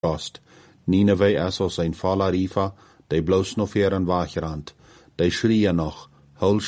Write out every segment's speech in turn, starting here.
Rost. Nineveh is als een volle riva, die bloos nog weer een wagrand. Die schrien nog, hol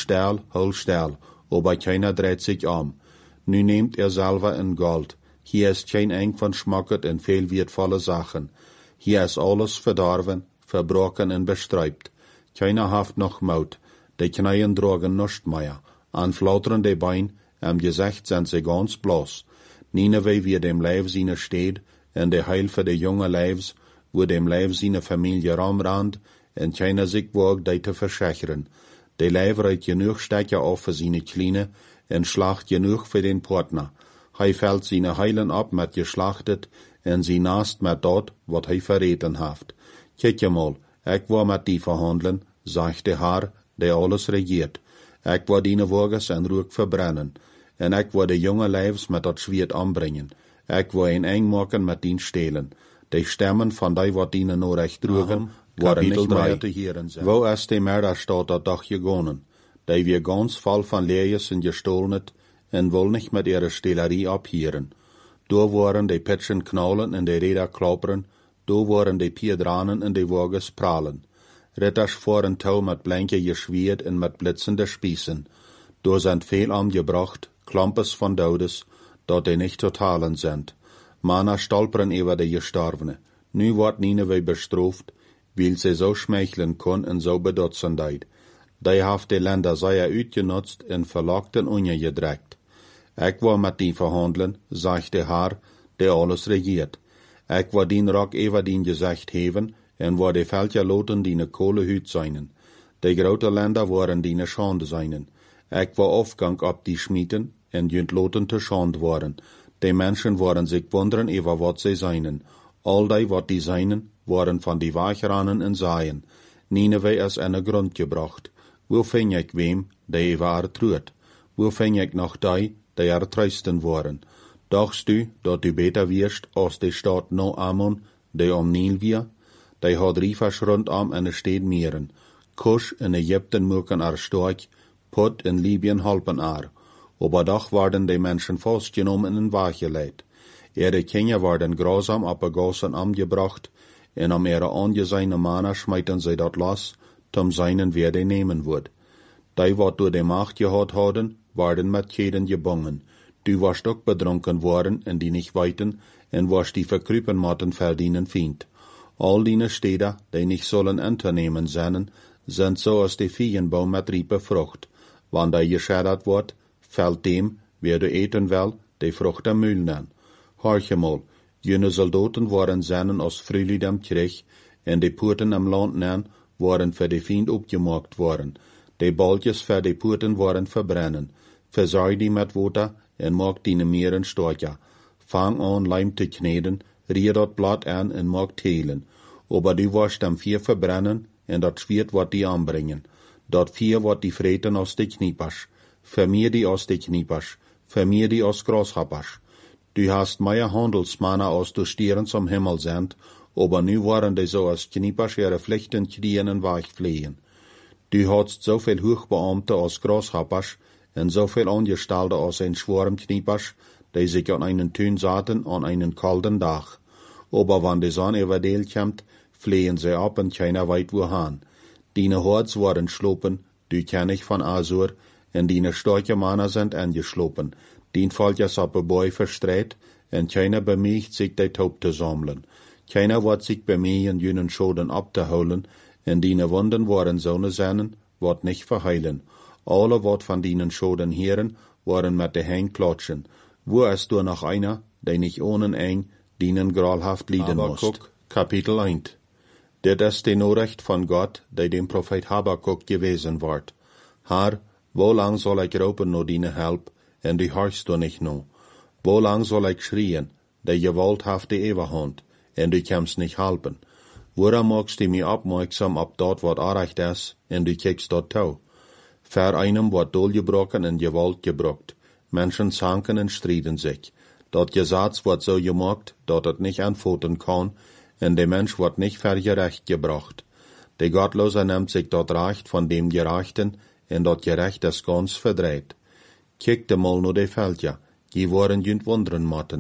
stil, aber keiner dreht sich om. Nu neemt selber in Gold. Hier is geen eng van schmacket en veel wertvolle Sachen. Hier is alles verdorven, verbroken en bestrijpt. Keiner haft noch Maut. Die Kneien drogen nicht mehr. An flauterende Bein, am Gesicht sind sie ganz bloß. Nineveh wie dem Leib seine steht, en de Heil für de junge Leibs, wo dem Leib seine Familie rumrannt, en keiner sich wagt, die zu verschachern. De Leib reit genug Stecker auf für seine Kleine, en schlacht genug für den Partner. Hij fällt seine Heilen ab mit geschlachtet, en sie nast mit dort, wat hij verreten haft. Kijk mal, ik war mit die verhandeln, sagt de Haar, die alles regiert. Ik war die Woges en Ruck verbrennen, en ik war de junge Leibs mit dat Schwert anbringen. Ik war een eng maken met dien stelen. De stemmen van die wat die no recht droegen, waren niet meer te hieren zijn. Wo is de Mörder staat dat dag gegonnen? Die wir ganz voll van leerjes en gestohlenet, en wil nicht mit ihrer Stehlerie abhieren. Da waren die Pitschen knallen en die Räder klappern, da waren die Piedranen en die Woges prallen. Ritters voeren touw mit blanke Geschwert en mit blitzende Spießen. Da sind veel angebracht, Klampes von Dodes, dat die nicht totalen sind. Mana stolpern über die Gestorbene. Nu wordt Nineveh bestraft, weil sie so schmeicheln kon en so bedotzendheid. Die haft die Länder sehr uitgenutzt en verlockten ungedreckt. Ik war mit die verhandeln, sagt de Haar, die alles regiert. Ik war dien Rock über dien Gesicht heven, en war de Veltje loten die Kohlehüt seinen. De grote Länder waren die Schande seinen. Ik war Aufgang ab die Schmieden, en jünt loten te Schand waren. De Menschen waren sich wundern über wat sie seinen. All die wat die seinen, waren van die Wachranen en Saaien. Nineveh is in Grund gebracht. Wo vind ik wem, die war truet? Wo vind ik nog die truisten waren? Dachtst du, dat du beter wirst, als de Stadt no Ammon, die om Nil wir? Die had riefers rondom en steed meren. Kusch in Ägypten moeken stark, Put in Libyen halpen aber doch waren die Menschen vastgenommen en wachgeleid. Ihre Kinder waren grausam abgegossen angebracht, en ihre angesehene Männer schmeiten sie dort los, seinen wer die nehmen wird. Die, wat durch die Macht gehad hadden, waren mit Keden gebunden. Du warst auch betrunken worden, en die nicht weiten, en warst die verkrüpen matten verdienen Feind. All die Städte, die nicht sollen unternehmen seien, sind so als die Viehenbaum mit riepe Frucht. Wann die geschädigt wird, fällt dem, wer du eten will, die Frucht am Müll an. Horche mal, jene Soldaten waren seinen aus Frühling am Krieg, en die Purten am Land nan, waren für die Feind opgemaakt worden. Die Balkjes für die Purten waren verbrennen. Versorg die mit Water en maak die Meeren storja. Fang an Leim te kneden, rier dat Blatt an en maak telen. Aber du warst am vier verbrennen, en dat Schwert wat die anbringen. Dat vier wat die vreten aus die Kniepers. Vermeer die aus die Kniepers. Vermeer die aus Grashappers. Du hast mehr Handelsmannen aus du Stieren zum Himmel sind, aber nu waren die so als Kniepers ihre Pflichten kriegen en weichfliehen. Du hast so viel Hochbeamte aus Grashappers en so viel Angestellte aus ein Schwarm Kniepers, die sich an einen Tün saten an einen kalten Tag. Aber wann die Sonne überdeelt kommt, fliehen sie ab und keiner weit wohin. Dine Horts waren schlopen, du kenn ich von Asur, en dine starke Männer sind angeschlopen. Dien fällt ja op een boy verstreit, en keiner bemüht sich die Taub zu sammeln. Keiner wird sich bemühen, jenen Schoden abzuholen, en dine Wunden waren so ne seinen, wat nicht verheilen. Alle wat van dienen Schoden heren, waren mit de Hang klatschen. Wo ist du noch einer, der nicht ohne eng, dienen gralhaft lieden muss? Habakuk, Kapitel 1. Dit ist die Nachricht von Gott, die dem Prophet Habakuk gewesen ward. Herr, wo lang soll ich roepen no diene Help, en du horchst du nicht no? Wo lang soll ich schrien, die Gewalt haft die Eberhand, en du kannst nicht helpen? Woran magst du mich aufmerksam ab dort, wat arrecht ist, en du kiekst dort tau? Ver einem wird dolgebrochen en Gewalt gebrocht. Menschen zanken en striden sich. Dat Gesetz wird so gemacht, dat het nicht antworten kann, en der Mensch wird nicht vergerecht gebracht. Der Gottlose nimmt sich dort Recht von dem Gerechten, en dat Gerecht ist ganz verdreht. Kijkt mal nur die Veldja, die waren jünt wundern matten,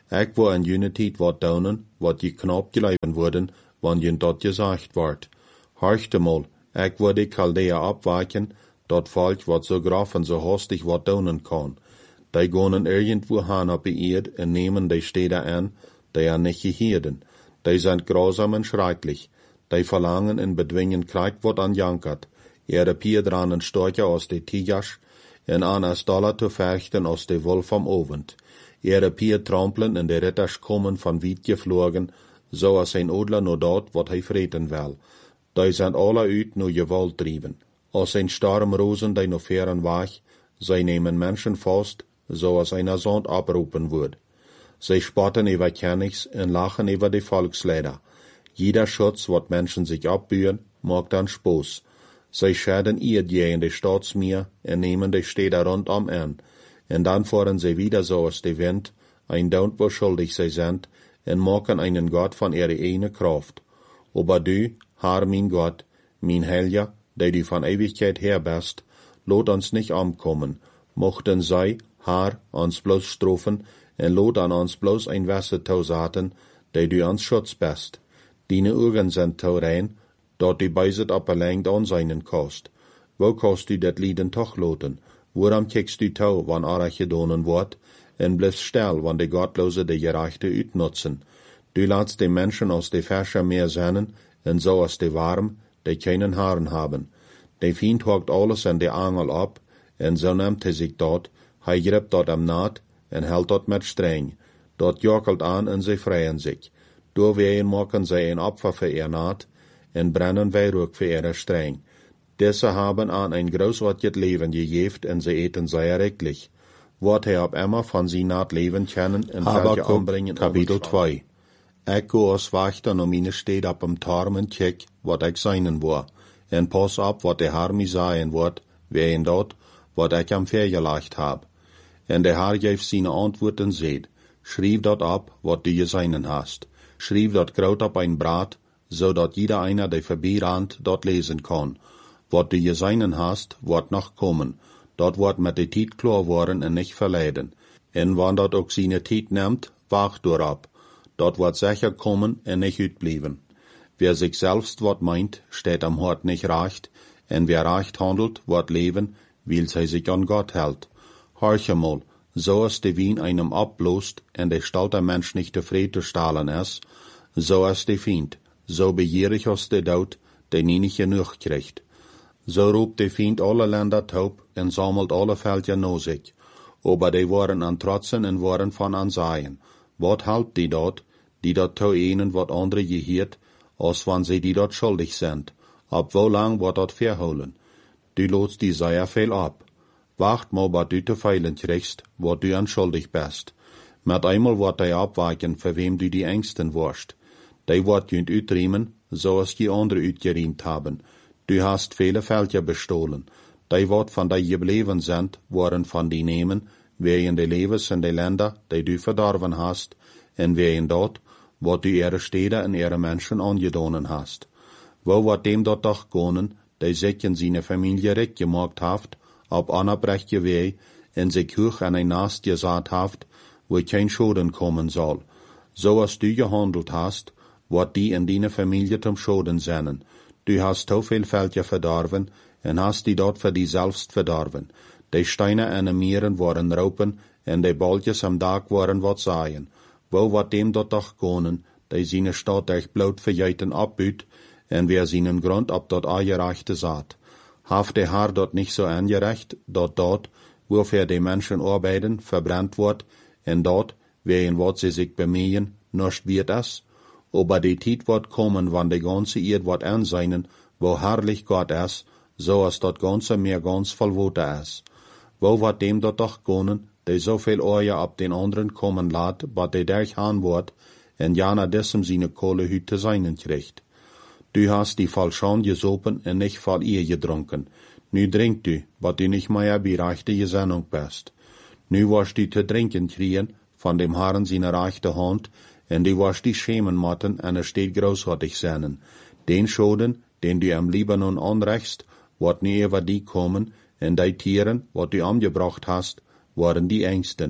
Ik wil in jene tijd wat doen, wat je knap geleiven worden, wanneer je dat gezegd wordt. Horchte mal, ik wil die Chaldea abwaken, dat volk wat so graf en so hastig wat doen kan. Die gaan irgendwo hin op de Erde en nemen die Städte an, die nicht gehieden. Die sind grausam und schrecklich. Die verlangen en bedwingen Krieg wat an jankert. Ihre Piedranen storcher aus de Tigers, en an as Dollar zu fechten aus de Wolf vom Ovent. Ihre Pier trampeln en de Ritters kommen van weit geflogen, so als ein Odler nur dort, wat hij vreten wil. Die sind alle uit nur Gewalt trieben. Als ein Sturm rosen die noch feren weg, zij nemen Menschen vast, so als einer Sand abrufen wird. Sie spotten über Königs en lachen über die Volksleider. Jeder Schutz, wat Menschen sich abbühen, macht dann Spaß. Sie schäden ihr je in die Staatsmeer en nemen die Städte rundum an. En dann fahren sie wieder so aus de Wind, ein Daunt, wo schuldig sie sind, en machen einen Gott von ihrer eigenen Kraft. Aber du, Herr mein Gott, mein Helger, der du von Ewigkeit her bist, lot uns nicht umkommen, mochten sei, Herr, uns bloß strafen, en lot an uns bloß ein Wasser tausaten, der du uns Schutz bist. Deine Augen sind tau rein, dort die beiset abbelenkt an seinen Kost. Wo kannst du dat Lieden toch loten? Woran kiekst du tau, wann Arach gedonen wordt, en bliffst still, wann de Gottlose de Gerechte uitnutzen? Du laatst de Menschen aus de Fäscher meer sennen, en so aus de Warm, die keinen Haaren haben. De Feind hockt alles in de Angel ab, en so nimmt hij sich dort, hij gript dort am Naht, en hält dort mit streng. Dort jockelt an en sie freien sich. Doorween maken zij een Opfer für ihr Naht, en brennen Weihrauch für ihre streng. Diese haben an ein großartiges Leben gejeft en sie eten sehr rechtlich. Wat hij op immer von sie Naht leben können en welche anbringen. Kapitel 2. Ik go als wachter om meine steed op dem Turm en kijk wat ik seinen war. En pas op wat de Herr mir sagen wordt, ween dat, wat ik am vergelegt hab. En de Herr geeft seine Antworten seht. Schrieb dat ab, wat du geseinen hast. Schrieb dat groot op ein Brat, so dat jeder einer, der vorbeirand, dort lesen kann. Wat du geseinen hast, wordt noch kommen. Dat wordt met de tijd klar worden en nicht verleiden. En wann dat ook seine tijd nimmt, wacht dorop. Dat wordt sicher kommen en nicht uitbleiben. Wer sich selbst wat meint, steht am Hort nicht recht, en wer recht handelt, wordt leben, weil hij sich an Gott hält. Horche mal, so als de Wien einem abblost en de stolter Mensch nicht tevreden stahlen ist, so als de Feind, so begierig als de Dood, der nie nicht genug kriegt. So roept de Feind alle Länder taub en sammelt alle Völker no sich. Aber die waren an Trotzen en waren von Ansehen. Wat helpt die dort to einen wat andere gehiert, als wann sie die dort schuldig sind? Ab wo lang wat dort verholen? Du lotst die sehr viel ab. Wacht mal, wat du te feilen kriegst, wat du anschuldig bist. Met einmal wat die abweiken, für wem du die Ängsten warst. Die wat jünt uitriemen, so als die andere uitgeriemt haben. Du hast viele Völker bestohlen. Die wat von die geblieben sind, waren von die nemen, wegen de Levens in de Länder, die du verdorven hast, en wegen dort, wat du ihre Städte en ihre Menschen angedonen hast. Wo wat dem dort doch gonen, die sich in seine Familie recht gemacht haft, ob anerbrechtje weh, en sich hoch an ein Nast gesaat haft, wo kein Schaden kommen soll. So als du gehandelt hast, wat die in deine Familie zum Schaden sennen. Du hast so viel Völker verdorven, en hast die dort für die selbst verdorven. Die Steine an den Meeren waren Raupen, en die Bolletjes am Tag waren wat Seien. Wo wat dem dort doch gonen, die seine Stadt echt bloot verjeiten abbüt, en wer seinen Grund ab dort angerechte saat. Haft der Herr dort nicht so angerecht, dort, wofür die Menschen arbeiten, verbrannt wird, en dort, wegen wat sie sich bemühen, nicht wird es. Aber die Zeit wird kommen, wann die ganze Erde wird anseinen, wo herrlich Gott ist, so als dort ganze mehr ganz voll Wote ist. Wo wird dem dort doch gonen, die so viel Euer ab den anderen kommen lässt, wat die derch han wird, en jana dessen seine Kohlehüte seinen kriegt. Du hast die voll Scham gesopen en nicht voll ihr getrunken. Nu trink du, wat du nicht mehr bei rechte Gesinnung bist. Nu wirst du zu trinken kriegen, von dem Herrn seine rechte Hand, en du wirst die schämen motten, en er steht großartig seinen. Den Schoden, den du am Libanon anrechst, wird nie über die kommen, en die Tieren, wat du angebracht hast, waren die Ängsten.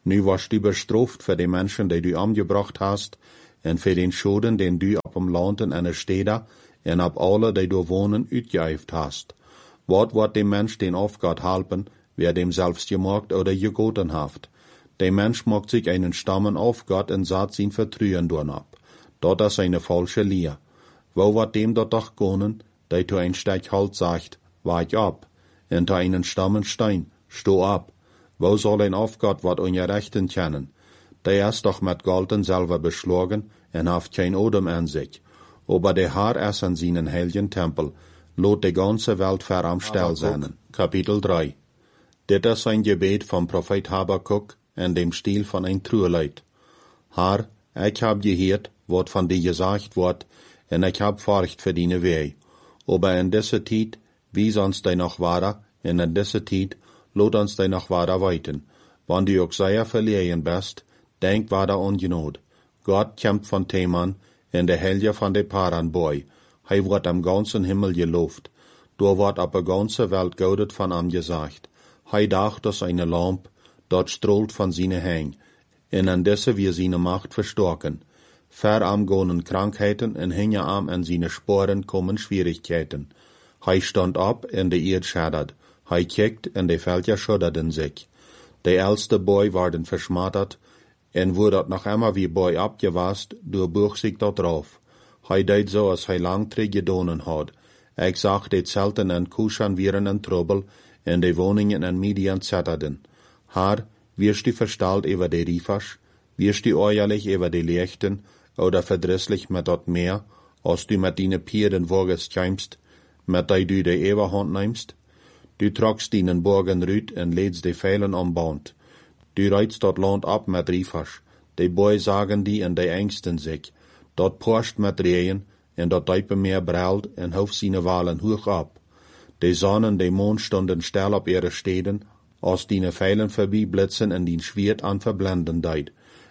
Nu was du bestraft für die Menschen, die du umgebracht hast, en für den Schaden, den du op dem Land en in de steden, en op alle, die du wohnen, uitgeëft hast. Wat wordt dem Mensch den Aufgott helpen, wer dem selbst gemacht oder gegoten haft? Der Mensch macht sich einen Stammen auf Gott en saat sein Vertrauen doen ab. Dat is eine falsche Leer. Wo wird dem dort doch gonen, der zu ein Stück halt sagt, wach ab, en zu einen Stammen stein, steh ab. Wo soll ein Aufgott wat ungerechten kennen? Der ist doch mit Golden selber beschlagen en haft kein Odem an sich. Aber der Herr ist an seinen heiligen Tempel, lot die ganze Welt ver am Stell sein. Kapitel 3. Dit ist ein Gebet vom Prophet Habakuk in dem Stil von ein Trueleid. Herr, ich hab gehört, wat von dir gesagt wird, en ich hab Furcht für deine Weh. Aber in dieser Zeit, wies uns dein noch wahrer, en in dieser Zeit, lot uns dein noch wahrer weiten. Wann du auch sehr verlegen bist, denk wahrer ungenot. Gott kämpft von Theman, en der Helge von de Paran boy. Hij wird am ganzen Himmel gelobt. Da wird ab der ganze Welt gaudet von ihm gesagt. Hij dacht aus eine Lamp, dort strahlt von seine Hang, en an desse wir seine Macht verstärken. Ver am gonen Krankheiten en hinge am an seine Sporen kommen Schwierigkeiten. Hij stand ab en de Erd schaddert. Hij kijkt en de Felder schudderten sich. De älste Boy werden verschmattert, en wo dat noch immer wie Boy abgewast, buch sich dort drauf. Hij deed so, als hij lang terug gedonen had. Ik zag de Zelten en Kuschan wieren en Trouble, en de woningen en Midian zetterden. Haar, wirst du verstalt über de Rifas? Wirst du euerlich über de Lechten, oder verdrisslich mit dat Meer, als du mit deine Pieren woges kämpst, mit dei du de Eberhand nimmst? Du tragst deinen Borgen rüt en lädst de Pfeilen am Band. Du reizt dat Land ab mit Rifas. De Boy sagen die en de ängsten sich. Dat porscht met Regen, en dat Duipenmeer brelt en hoeft seine Walen hoch ab. De Sonne en de Mond stonden still op ihre Steden, als die Pfeilen vorbeiblitzen en die Schwert an verblenden deid.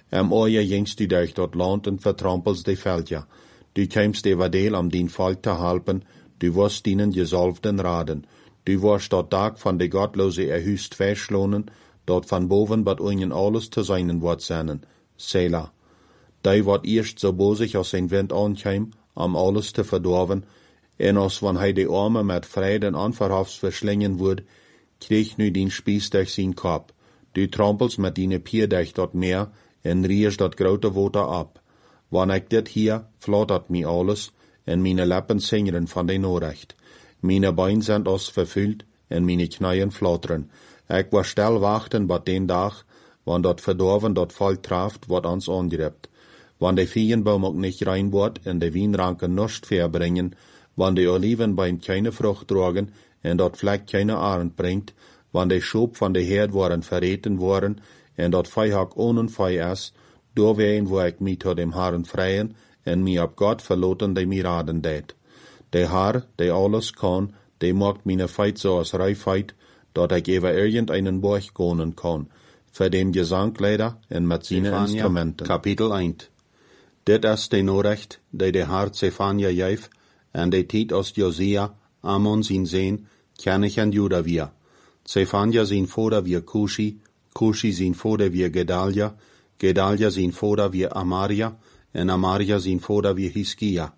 Oje jingst du durch dat Land en vertrampelst de Velja. Du kämst über deel am dien Volk te helpen, du wirst dienen gesalften raden. Du wirst dat Tag van de Gottlose erhüst verschlonen, dat van boven bat ihnen alles te seinen wordt zijn. Selah. Die wordt eerst so bosig als zijn wind aankwam, om alles te verdorven, en als wann hij de Arme met Frieden onverhofs verschlingen wordt, kreeg nu dien Spieß durch zijn kop. Du trampelst met die Pier durch dat Meer, en riechst dat grote water ab. Wann ik dit hier, flattert mi alles, en meine Lippen singeren van de Nachricht. Meine Beine sind als verfüllt, en meine Knieën flatteren. Ik war still wachten bat den Dag, wann dat verdorven dat Volk traft, wat ons angreift. Wann de Feigenbaum auch nicht rein wird, en de Wienranken nichts verbringen, wann de Olivenbaum keine Frucht tragen, en dat Fleck keine Arend bringt, wann de Schub van de Herd waren verreten worden, en dat Viehhack ohne Fei is, door ween wo ik mi tot dem Herrn freien, en mi ab Gott verloten de mi raden deed. De Herr, de alles kann, de macht meine Feit so als Reifheit, dat ik über irgendeinen Borg konen kann, für den Gesangleider en met seine Instrumenten. Kapitel 1. Dit is de Nachricht, die de Herr Zephania geef, en de tijd als Josia, Amon zijn zeen, Kenich en Juda weer. Zephania zijn vader weer Kushi, Kushi zijn vader weer Gedalia, Gedalia zijn vader weer Amaria, en Amaria zijn vader weer Hiskia.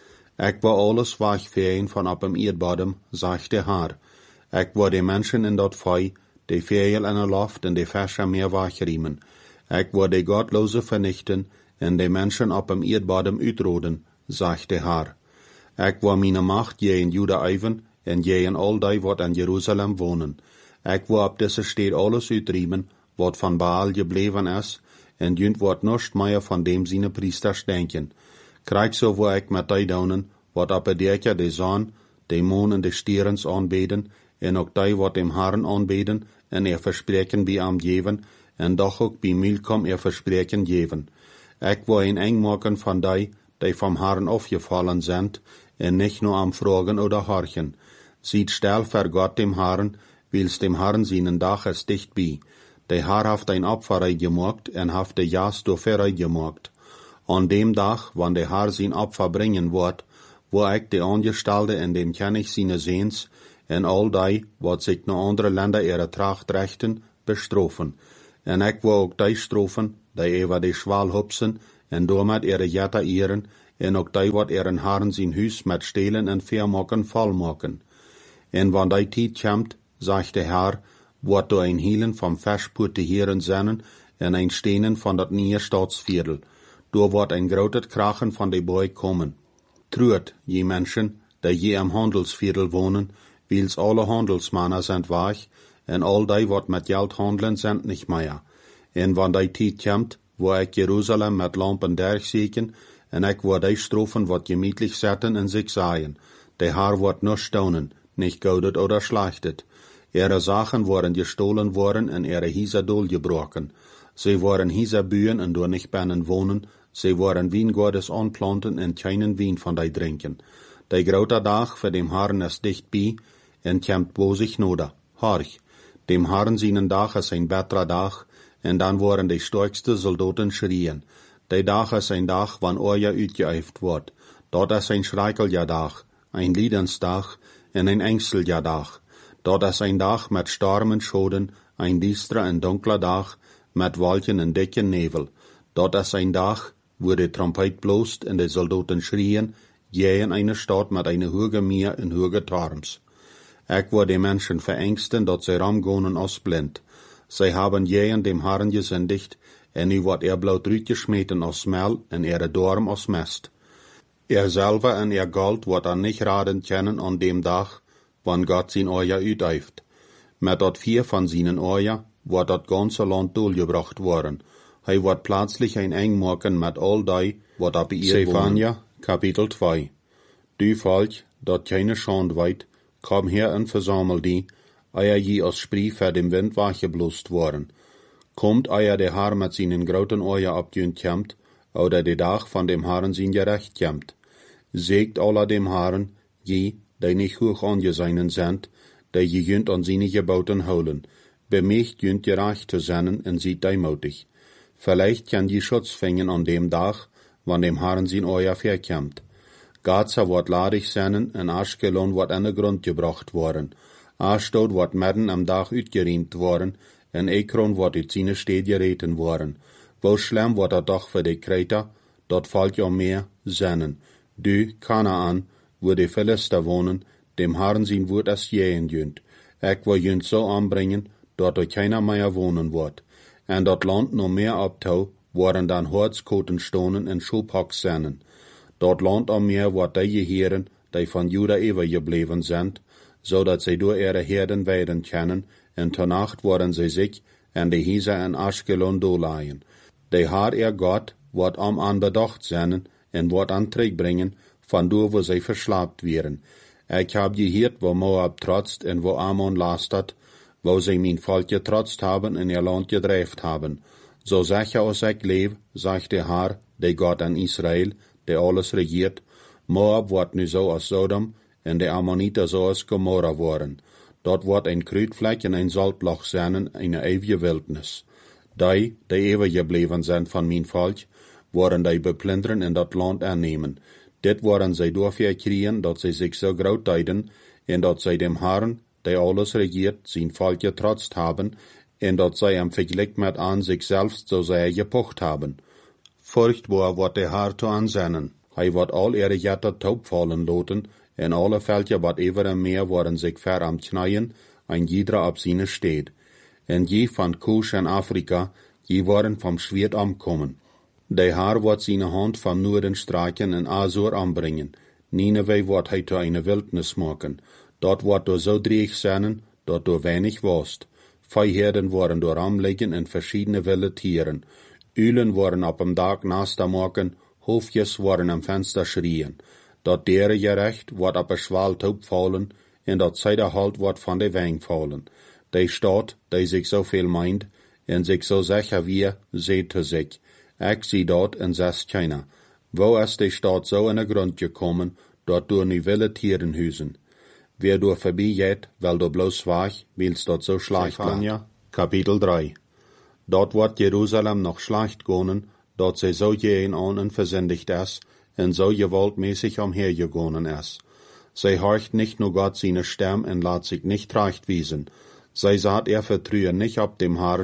Ik war alles wach für een van op hem Erdbodem, sagt de Herr. Ik war de Menschen in dat Feu, de Vögel in der Luft en de Fischer meer wachriemen. Ik war de Gottlose vernichten, en de Menschen op hem Erdbodem uitroden, sagt de Herr. Ik war meine Macht je in Juda eiven, en je in al die wat in Jerusalem wohnen. Ik war op deze Stad alles uitriemen, wat van Baal gebleven is, en junt wordt nichts meer van dem seine Priesters denken. Krijg so wo ik met die donen, wat op het derke de zon, de moon en de stierens aanbeden, en ook die wat dem Herrn aanbeden, en verspreken bij hem geven, en doch ook bij Milkom verspreken geven. Ik wil een engmaken van die vom Herrn aufgefallen sind, en nicht nur am Fragen oder Horchen. Sieht still vor Gott dem Herrn, wils dem Herrn seinen Dach ist dicht bei. Der Herr haft ein Opfer gemacht, en haft de Jas dafür gemacht. An dem Tag, wann der Herr sein Opfer bringen wird, wo ich de Angestellte in dem König seine Sehens, en all die, wat sich nur andere Länder ihre Tracht rechten, bestrafen. En ik wil ook die strofen, die over die schwal hupsen, en doormet ihre jetta ieren, en ook die wat ihren haren zijn huis met stelen en vermaken volmaken. En wanneer die tijd komt, zegt de Herr, wordt door een hielen van verspute heren zijn, en een stenen van dat nieuwe staatsviertel. Door wordt een groot krachen van de boy komen. Truut, je mensen, die je am handelsviertel wonen, wils alle handelsmannen zijn weg, en al die wat met geld handelen zijn niet meer. En wanneer die tijd komt, wo ik Jeruzalem met lampen dergzeken, en ik word die strofen wat gemütlich zetten en zich zeggen, de Herr wordt nur staunen, nicht goudet oder schlechtet. Ihre Sachen worden gestohlen worden en ihre Hieser doorgebrochen. Sie worden Hieser bühen en door nicht binnen wohnen, sie worden Wiengordes anplanten en keinen Wien von die drinken. De grote dag voor dem Herrn is dichtbij, en komt bozig noda. Horch, dem Herrn seinen dag is een betere dag, en dan worden de sterkste soldaten schrien. De dag is een dag, wanneer oorja uitgeëifd wordt. Dat is een schrijkelja dag, een liedensdag en een engselja dag. Dat is een dag met storm en schoden, een diestere en donkere dag, met wolken en dikke nevel. Dat is een dag, wo de trompet bloost en de soldaten schrien, jij in eine stad met een hoge meer en hoge torms. Ik word de mensen verengsten, dat zij ramgonen als blind. Zij hebben jij in dem Herrn gesindigt, en nu wordt bloot uitgesmeten als smel en dorm als mest. Selber en gold wordt niet raden kennen aan dem dag, wanneer God zijn oorja uiteift. Met dat 4 van zijn oorja wordt dat ganze land doorgebracht worden. Hij wordt plötzlich een eng maken met al die, wat op ihr Zephania, Kapitel 2. Du Volk, dat keine Schand weit, kom her en verzamel die, eier je als Sprie voor dem Wind weggeblost worden. Kommt eier de Herr met zijn groten oorja opgeund komt, oder de dag van dem Herrn zijn gerecht komt. Zegt alle dem Herrn, je, die nicht hoch angesehen sind, die je junt an seine Geboten holen. Bemächt junt gerecht zu sein en seid demutig. Vielleicht kann je Schutz fingen an dem Tag, wann dem Herrn sein Oorja verkommt. Gaza wird ladig sein en Aschkelon wird an den Grund gebracht worden. Ashdod wird mitten am Tag uitgeriemt worden en Ekron wird uit seine Stede gereten worden. Wo schlimm wird er doch für die Kreter, dort fällt ja mehr sennen. Du, Kanaan, wo die Philister wohnen, dem Herrn sein Wort as jähen jünt. Ich will jünt so anbringen, dort euch keiner mehr wohnen wird. En dat Land noch mehr abtau, worden dann Horzkoten stonen en Schubhack sennen. Dat Land am Meer wird die Heeren, die von Juda übergeblieben sind, so dat sie durch ihre Herden weiden können, en Nacht worden sie sich en die Hieser en Aschkelon doleihen. De Herr Gott wird am anbedacht sein en wird Anträg bringen, von do wo sie verschlapt werden. Ich hab gehört, wo Moab trotzt en wo Ammon lastet, wo sie mein Volk getrotzt haben en ihr Land gedreift haben. So sicher als ich lebe, sagt der Herr, der Gott an Israel, der alles regiert, Moab wird nu so als Sodom en de Ammoniter so als Gomorra worden. Dort wird ein Kruidvlek en ein Saltloch sein, eine ewige Wildnis. Die ewig gebleven sind von mein Volk, worden die beplunderen en dat Land annehmen. Dit worden zij doorverkriegen, dat zij zich zo groot deiden, en dat zij dem Herrn, der alles regiert, zijn Volk getrotzt haben, en dat zij am vergelijk met aan zichzelf zo sehr gepocht haben. Furchtbar wordt de Herr te aanzennen. Hij wordt al ihre Jetter taub fallen loten, en alle Völker wat ever en meer worden zich ver am knien, ein jeder op seine steed. En je van Kusch en Afrika, je worden vom Schwert amkommen. De Herr wird seine Hand vom Norden streichen en Asur anbringen. Nineveh wird hij zu eine Wildnis machen. Dort wird du so dreig sein, dort du wenig warst. Viehherden worden door amlegen en verschiedene wilde Tieren. Ulen worden op dem Dag nasta maken, Hofjes worden am Fenster schrien. Dat dere gerecht wordt op een schwaal taub fallen, en dat zijderhalt wordt van de weng fallen. De Stadt, die zich zoveel meint, en zich zo sicher wie, seht zu sich. Ik zie dort en zes keiner. Wo is de Stadt so in de grond gekommen, dort door nu wilde Tieren huizen. Wer door voorbij geht, wel door bloos zwaag, wils dort so schlecht lag. Kapitel 3. Dort wordt Jeruzalem noch schlecht gonen, dort sie so jähen an en versendigt is, en so gewaltmäßig umhergegangen is. Sie horcht nicht nur Gott seine Stimme en laat sich nicht recht wiesen. Sie saht vertrühen nicht ab dem Herrn,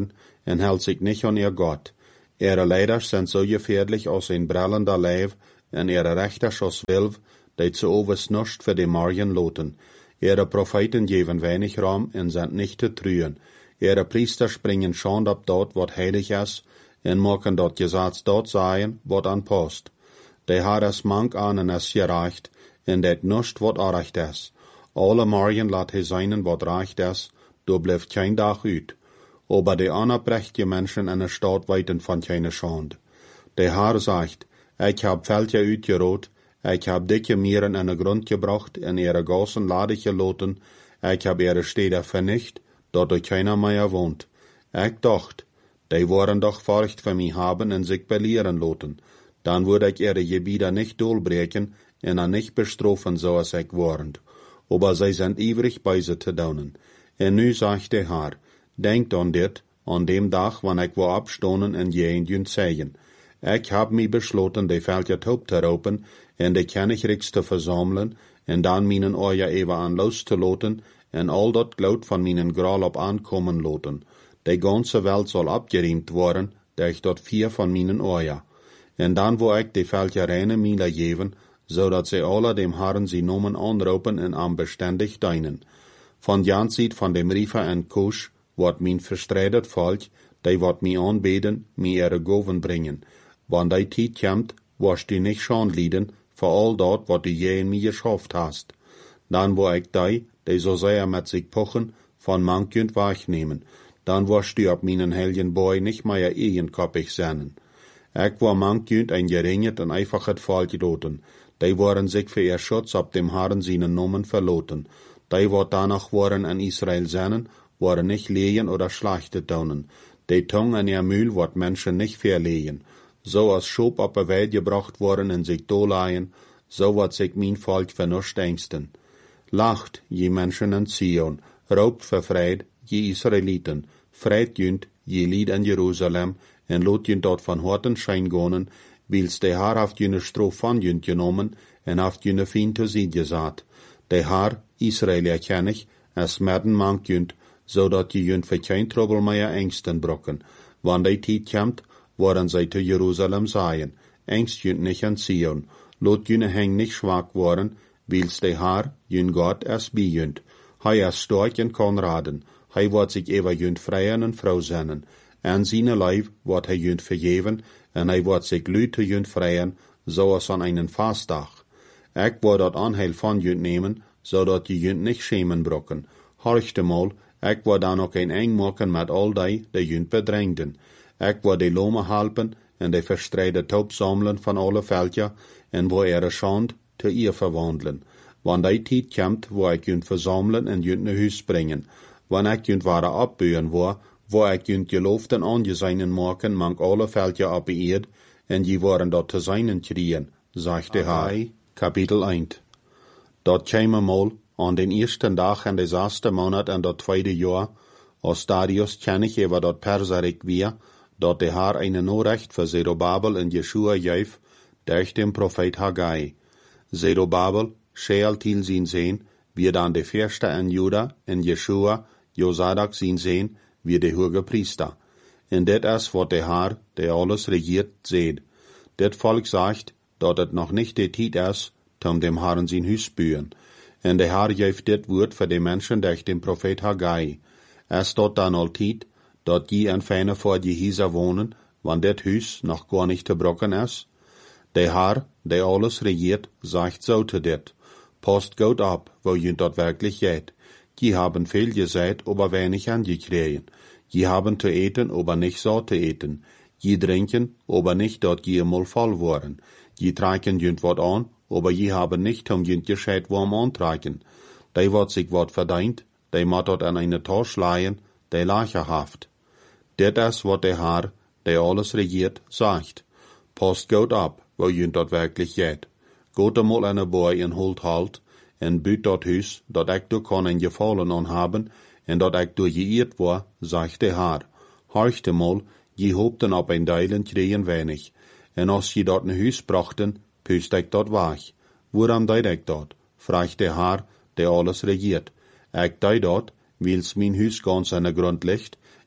en hält sich nicht an ihr Gott. Ihre Leiders sind so gefährlich als ein brellender Leib, en ihre Rechters als Wilf, die zu overs nuscht für die Marien loten. Ihre Propheten geben wenig Raum en sind nicht zu trühen. Ihre Priester springen schand ab dort, wat heilig is, en maken dat Gesetz dort sein, wat anpasst. Die hat es mank an en es gereicht, en det nuscht wat arecht is. Alle Marien laat hij zijn wat recht is, do blijft geen dag uit. Aber die anerprächtige Menschen in der Stadt weiten von keine Schande. Der Herr sagt, ich hab Felder uitgerot, ich hab dicke Mieren in den Grund gebracht, in ihre Gassen lade geloten, ich hab ihre Städte vernicht, dort durch keiner mehr wohnt. Ich dacht, die wollen doch Furcht für mich haben und sich belehren loten. Dann würde ich ihre Gebiete nicht durchbrechen und nicht bestrafen, so als ich warnt. Aber sie sind ivrig bei sie zu daunen. Und nu sagt der Herr, denkt an dit, an dem Tag, wann ich wo abstonen en jeen zeigen. Ich hab mi beschloten, die Felder taub zu raupen, en die Königreichs zu versammeln, en dann minen Oja even an loszuloten, en all dat Glaut von minen Gral op ankommen loten. Die ganze Welt soll abgeriemt worden, durch dort 4 von minen Oja. En dann wo ich die Felder reine Miele geven, so dat sie alle dem Herrn sie nomen anraupen en am beständig deinen. Von Janzit von dem Riefer en Kusch, wat min verstreidet Volk, die wat mi anbeten, mi ihre Goven bringen. Wann die Tijd kommt, wirst du nicht schon lieden, für all dort, wat du je in mir geschafft hast. Dann wo ich die so sehr mit sich pochen, von mankend wegnehmen. Dann wirst du ab minen helgen Boy nicht mehr eigenkoppig sein. Ich war mankend ein geringet und einfaches Volk doten. Die waren sich für ihr Schutz ab dem Herrn seinen Namen verloten. Die wat danach waren an Israel sein, waren nicht lehen oder schlachtet daunen. Die Tung an ihr Mühl wat Menschen nicht verlehen. So als Schop auf der Welt gebracht worden und sich doleihen, so wat sich mein Volk vernuscht ängsten. Lacht, je Menschen in Zion, raubt für Fried, je Israeliten, Fried jünd, je Lied in Jerusalem, en lot jünd dort von Horten Schein gonen, wils der Herr haft jüne Stroh von jünd genommen, en haft jüne Fien zu Sied gesagt. Der Herr, Israel erkenn ich, es merden mank jünd, so dat die jünd für kein Trouble mehr Ängsten brocken. Wann die Tijd kommt, worden sie zu Jerusalem seien. Ängst jünd nicht an Zion. Lot jüne häng nicht schwach worden, wils der Herr, jün Gott, es bi jünd. Hei es stark und kann raden. Hei wird sich ewer jünd freien und Frau sennen. An seine Leib wird hei jünd vergeben, en hei wird sich Lüte jünd freien, so als an einen Fastdag. Ich wird dat Anheil von jünd nehmen, so dat die jünd nicht schämen brocken. Horchte mal, ich wird dan ook een eng maken met al die jünd bedrängten. Ich wird die Lome halpen en die verstreide Taub sammeln von alle Veldja en wo ihre Schand te ihr verwandeln. Wann die Tijd kommt, wo ich jünd versammeln en jünd ne Huis bringen. Wann ich jünd ware abbühen wo ich jünd geloofden angeseinen maken, mank alle Veldja abbeeerd en die waren dort te seinen kriegen, sagte Herr. Kapitel 1. Dort käme mal an den ersten Tag in des ersten Monat in dat tweede Jahr, als Darius König über dat Perserik wir, dort der Herr eine Nachricht für Zerubabel und Jeschua gef, durch den Prophet Haggai. Zerubabel, Shealtiel sin sehen, wir dann der Fürste in Juda, in Jeschua, Josadak sin sehen, wir der hohe Priester. Und det is wat der Herr, der alles regiert, seht. Det Volk sagt, dort het noch nicht die Tijd is, tom dem Herrn sin Hüs bühen. Und der Herr gef dit Wort für die Menschen durch den Prophet Haggai. Es dort dann alltied, dort je en feine vor die Hieser wohnen, wann det Hüs noch gar nicht zu brocken is. Der Herr, der alles regiert, sagt so zu dit. Passt gut ab, wo jünd dort wirklich geht. Die haben viel gesät, aber wenig angekriegen. Die haben zu eten, aber nicht so zu eten. Die trinken, aber nicht dort je mal voll worden. Die tragen jünd wat an, aber je haben nicht jünd gescheit warm antragen. Die wat sich wat verdient, die mat dort an eine Tasche leihen, die lacherhaft. Dit is wat der Herr, der alles regiert, sagt. Passt gut ab, wo jünd dort wirklich geht. Geht einmal eine Boy en holt halt, en büt dort Hüs, dat ich du kann en Gefallen an haben, en dat ich du geirrt war, sagt der Herr. Horchte mal, je hobten ab ein Deilen kriegen wenig. En als je dort ein Hüs brachten, püst ich dort weg. Woran deid ich dort? Fragt der Herr, der alles regiert. Ich deid dort, wils mein Hüs ganz an der Grund liegt,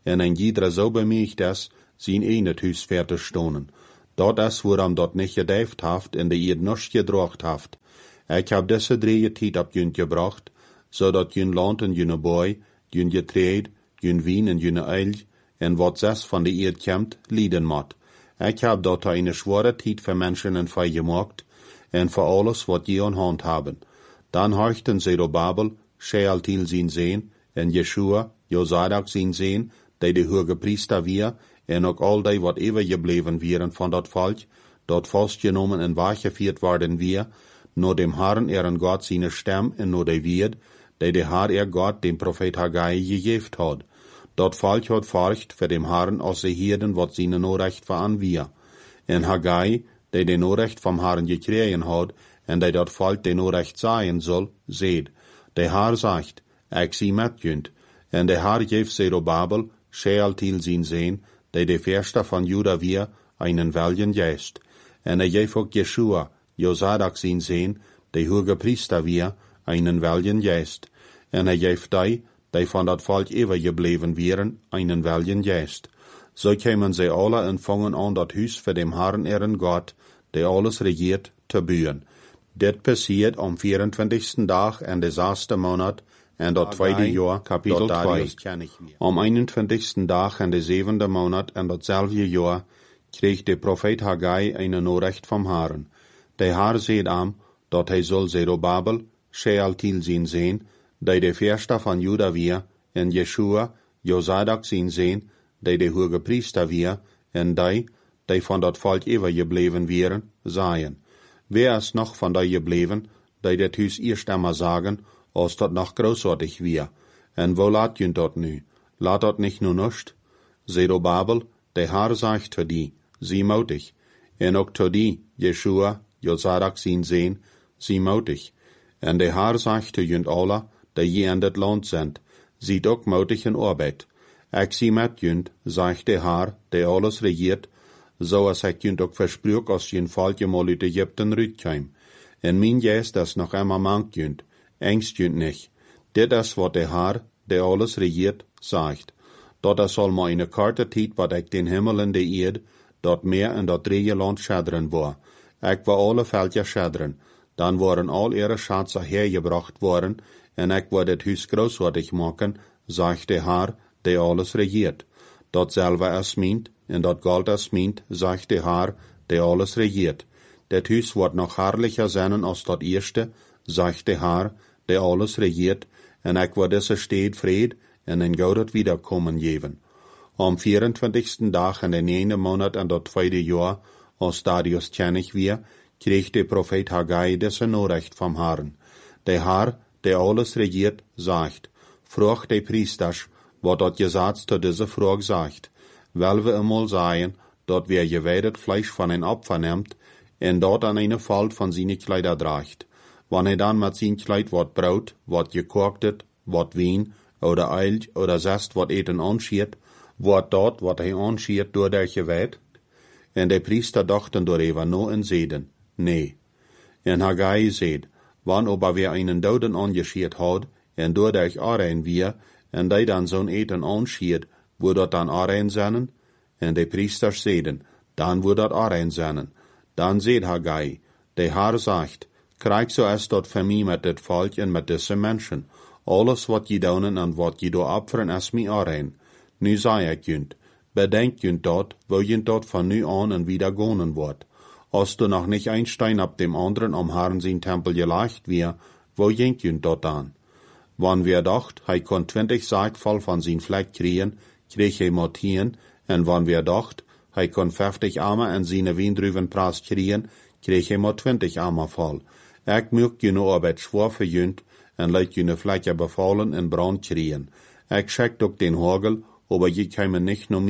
en ein jeder so bemüht ist, sein eigenes Hus fertig stonen. Dort ist, woran dort nicht gedäft haft, en de ihr nicht gedrocht haft. Ich hab diese 3 Tijd ab jün gebracht, so dat jün Land en jüne Boy, jün Getreid, jün Wien en jüne Eilg, en wat zes van de Erd kämmt, lieden mat. Ich hab dort eine schwere Tijd für Menschen en Fei gemacht, en für alles, wat je an Hand haben. Dann horchten Zerubabel, Shealtiel sin Sehen, en Jeshua, Josadak sin Sehen, de hoge Priester wir, en ook al die wat gebleven wieren van dat Volk, dort vastgenomen en weggevierd worden wir, nur dem Herrn ihren Gott seine Stem en nur de Wied, de Herr ihr Gott dem Prophet Haggai gegeft hat. Dort Volk hat forcht für dem Herrn aus de Hirden wat seine Norrecht war an wir. En Haggai, de Norrecht vom Herrn gekriegen hat, en de dort Volk de Norrecht sein soll, seht. De Herr sagt, ich sie met jünt, en de Herr geeft Zerubabel, Shealtiel sin Sehen, de Verste von Juda wir, einen welchen Geist. En geeft ook Jeshua, Josadak sin Sehen, de hoge Priester wir, einen welchen Geist. En geeft die von dat Volk gebleven wieren, einen welchen Geist. So kämen sie alle en fangen an dat Hus für dem Herrn ihren Gott, der alles regiert, te bühen. Dit passiert am 24. Dag en de 6. Monat, en dat 2. Jahr, Kapitel 2. Am 21. Dag en de 7. Monat en datzelfde Jahr kreeg de Prophet Haggai eine Norrecht vom Herrn. De Herr seht am, dat hij soll Zerubabel, Shealtiel sin Sehen, de Verste van Juda wir, en Jeshua, Josadak sin Sehen, de hoge Priester wir, en die van dat Volk gebleven wieren, seien. Wer ist noch von die gebleven, die det Hus erst einmal sagen, als dat noch großartig wir? En wo laat jün dort nu? Laat dort nicht nur nicht? Zerubabel, der Herr sagt zu die, sie mutig. En ook zu die, Jeshua, Josadak sin Sehen, sie mutig. En der Herr sagt zu jünt alle, die je in dat Land sind, sieht ook mutig in Arbeit. Ich sie met jünt, sagt der Herr, der alles regiert, so als ik jünt ook versprüch, als jün Volk mal uit Ägypten rütkeim. En min Geist das noch einmal mangt jünt, ängst jünt nicht. Dit is wat der Herr, der alles regiert, sagt. Dat soll mal eine karte Tijd, wat ik den Himmel en de Erd, dat Meer en dat 3 Land schädren war. Ik war alle Völker schädren. Dann waren all ihre Schätze hergebracht worden, en ik werde het Hus großartig machen, sagt der Herr, der alles regiert. Dat selber es meint, en dat Gold es meint, sagt der Herr, der alles regiert. Det Hus wird noch herrlicher sein als dat erste, sagt der Herr, der alles regiert, en ik werde diese Stadt Fried en ein goudet Wiederkommen geben. Am 24. Dag in den 1. Monat en dat 2. Jahr, als Darius König wir, kreeg der Prophet Haggai diese Norrecht vom Herrn. Der Herr, der alles regiert, sagt, frag de Priesters, wat dat Gesetz zu dieser Frage sagt. Weil wir einmal sagen, dort wer geweidet Fleisch von ein Opfer nimmt, en dort an eine Falt von seine Kleider tragt. Wann dann mit sein Kleid wat Brot, wat gekochtet, wat Wein, oder Eilg, oder zest wat eten anschiert, wat dort wat hij anschiert door der geweiht? En de Priester dachten darüber no en zeiden, nee. En Haggai seht, wann aber wer einen Doden angeschiert hat, en door der arein wir, en die dan zo'n eten anschiert, wo dat dan arein sennen? En de Priesters zeiden, dan wo dat arein sennen. Dan seht Haggai, de Herr sagt, krijg so es dort für mich mit dit Volk en mit diese Menschen. Alles wat je doen en wat je door opferen is mij arein. Nu zei ik jünt, bedenk jünt dat, wo jünt dat van nu an en wieder gonen wordt. Als du noch nicht ein Stein ab dem anderen am Herrn sein Tempel gelegt wir, wo jünt jünt dat an? Wann wir dacht, hij kon 20 Sackvoll von sein Fleck kriegen, kreeg hij maar 10, en wann wir dacht, hij kon 50 Arme en seine Wiendruvenpras kriegen, kreeg hij maar 20 Arme voll. Ik möcht jüne Arbeit schwor für jünt, en laat jüne Flecke befallen en brand kriegen. Ik schickt ook den Hagel, aber je käme nicht nur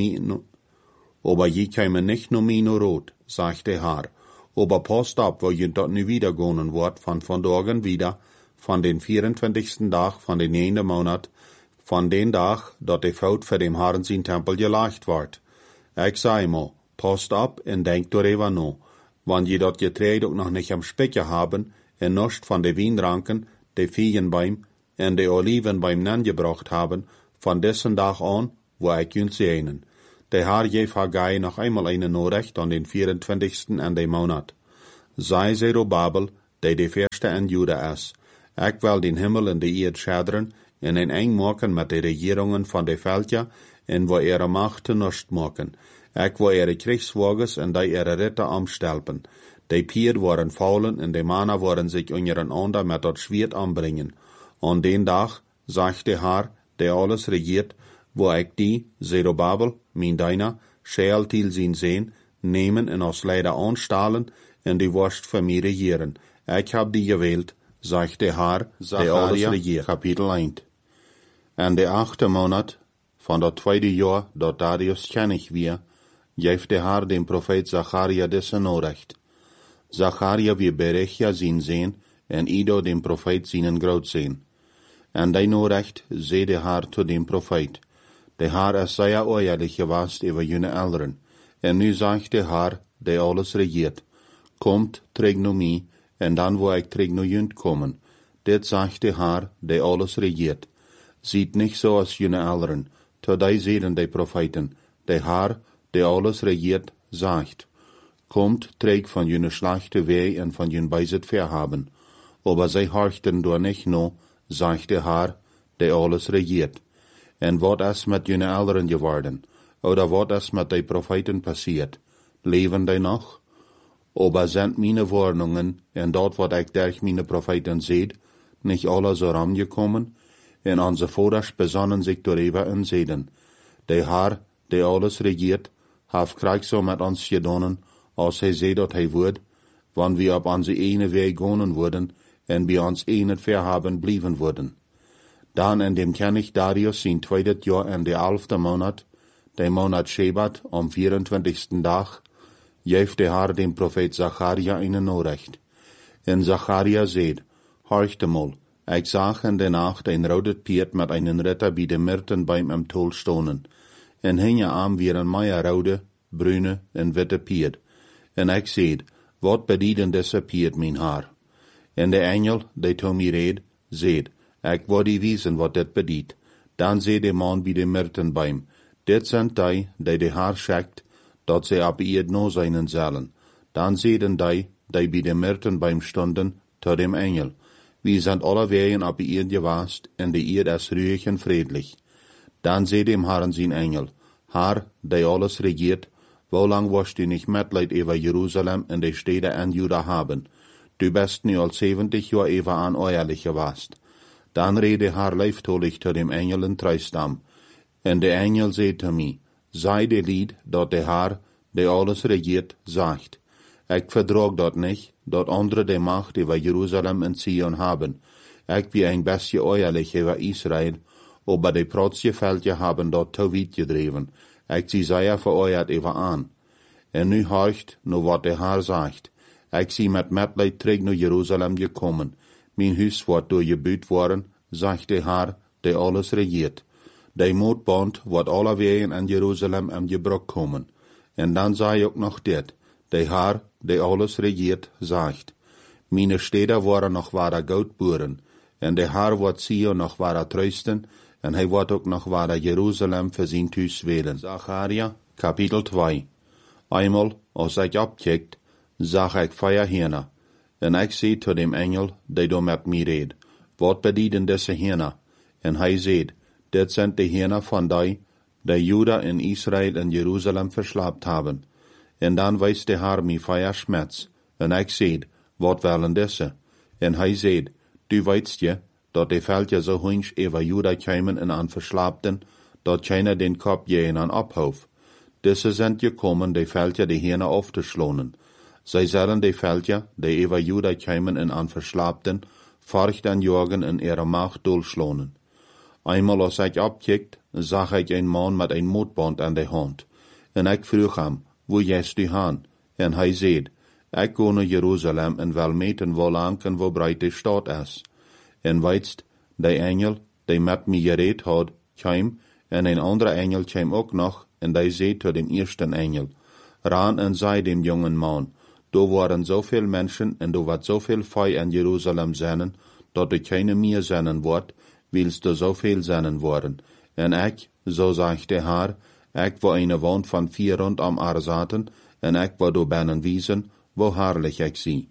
mi no rot, sagt der Herr. Aber passt ab, wo jünt dat nu wieder gonen wordt, van vandaag wieder, van den 24. Dag van den 1. Monat, van den Dag, dat de Fout für dem Herrn sein Tempel gelegt wordt. Ik zei mo, passt ab en denkt darüber no. Wann je dat Getreid ook noch nicht am Specke haben, en nicht van de Wienranken, de Feigenbaum en de Oliven beim Nen gebracht haben, von dessen Tag an wo ik jullie zegenen. De Haar geeft Haggai nog eenmaal een Norecht aan den 24. en de maand. Zij Zerubabel, die de eerste in Juda is. Ik wil den Himmel en de eerd schaderen en een eng maken met de regeringen van de veldje en wo ihre macht te nust maken. Ik wil ihre kriegswagens en die ihre ritter omstelpen. De pier waren faulen en de mannen waren zich ondereinander met dat Schwert aanbrengen. An den dag, zegt de Haar, die alles regiert, wo ik die, Zerubabel, mijn deiner, scheel til zien zijn, nemen en als leider aanstalen en die worst voor mij regieren. Ik heb die gewählt, zegt de Haar, die alles regiert. Kapitel 1. En de 8e maand van dat 2e jaar dat Darius kennig weer, geeft de Haar den profeet Zacharia deze Norecht. Zacharia wie Berechia zien zijn, en Ido den profeet zien groot zijn. En die Norecht zei de Haar tot den profeet. De Haar is zeer oorlijk geweest over jullie elderen. En nu zegt de Haar, die alles regiert. Komt, trek naar mij, en dan wil ik trek naar jullie komen. Dit zegt de Haar, die alles regiert. Ziet niet zo als jullie elderen. Tot die zeiden de profeten. De Haar, die alles regiert, zegt. Komt, trek van jullie slechte wee en van jullie bezit verhaben. Aber zij horchten door niet no, zegt de Haar, die alles regiert. En wat is met jullie elderen geworden? Oder wat is met de profeten passiert? Leven die nog? Aber sind meine Warnungen en dat wat ik durch meine profeten zeid, nicht alle zo ramgekommen? En onze vaders besonnen zich darüber en zeiden, de Haar, die alles regiert, heeft krijg zo met ons gedaan, als hij zei dat hij woord, wanneer we op onze ene weg gaan worden, en bij ons ene verhaben blijven worden. Dan in dem König Darius zijn 2. jaar in de 11e maand, de maand Shebat, am 24. dag, geeft de Haar dem profeet Zacharia een Norecht. En Zacharia zeid, horchte mal, ik zag in de nacht een rode Piet met een ritter bij de Myrtenbeim im Tol stonen. En hinge aan weer een meier rode, bruine en witte Piet. En ik zeid, wat bedienen deze Piet mijn Haar? En de engel, die to mij reed, zeid, ik wil die wiesen wat dit bedient. Dan zei de man bij de Myrtenbeim, dit zijn die de Haar schickt, dat zij op eerd no zijn zullen. Dan zeiden die bij de Myrtenbeim stonden, tot dem engel, wir sind alle wegen op eerd gewaast, en de eerd is ruhig en friedlich. Dan zei dem Herrn zijn engel, Haar, die alles regiert, wo lang wirst du nicht Mitleid über Jerusalem en de Städte in Juda haben? Du bist nu al 70 jaar even aan oorlijk geweest. Dan rede Haar leiftolig tot dem Engel in Treistam. En de Engel zei te mij, sei de lied dat de Haar, die alles regiert, zegt. Ik verdraag dat niet, dat andere de macht over Jerusalem en Zion haben. Ik wie een beetje oorlijk over Israël, aber de protsje veldje haben dat te weit gedreven. Ik zie zeer veroorlijk over aan. En nu horcht, nu wat de Haar zegt. Ik zie met Mitleid terug naar Jeruzalem gekomen. Mijn huis wordt door gebuut worden, zegt de Haar, die alles regiert. De moedband wordt alle wegen in Jeruzalem in gebruik komen. En dan zei ook nog dit, de Haar, die alles regiert, zegt. Mijn steden worden nog ware goudboeren, en de Haar wordt Sion nog ware trösten, en hij wordt ook nog ware Jeruzalem voor zijn thuis wählen. Zacharia, kapitel 2. Einmal, als ik opkijkt, zag ik 4 Hirner. En ik zei tot dem Engel, die do met mij reed, wat bedienen deze Hirner? En hij zei, dit zijn de Hirner van die Juda en Israël en Jeruzalem verslaapt hebben. En dan wijst de Haar mij 4 schmets. En ik zei, wat willen deze? En hij zei, du weißt je, dat de veldje zo hunch over Juda kwamen en aan verslaapten, dat keiner den kop jeen aan ophoofd. Deze zijn gekomen de veldje de Hirner auf te slonen. Zij zullen de veldje, die over Juda kwamen en aan verslaapten, forcht en jorgen en ihre macht dolslonen. Einmal als ik opkijkt, zag ik een man met een moedband aan de hand. En ik vroeg hem, wo jest du han? En hij zei, ik ga naar Jeruzalem en wil meten wo lang en wo breit de stad is. En weitst, de engel, die met mij gereed had, kwam, en een andere engel kwam ook nog, en die zei tot dem eersten engel, ran en zei dem jongen man, do waren zoveel mensen en do wat zoveel fei in Jeruzalem zijn, dat er keine meer zijn wordt, willst du zoveel zijn worden. En ik, zo zegt de Heer, ik wil een woont van 4 rondom haar zaten, en ik wil door binnen wiesen, wo herrlich ik zie.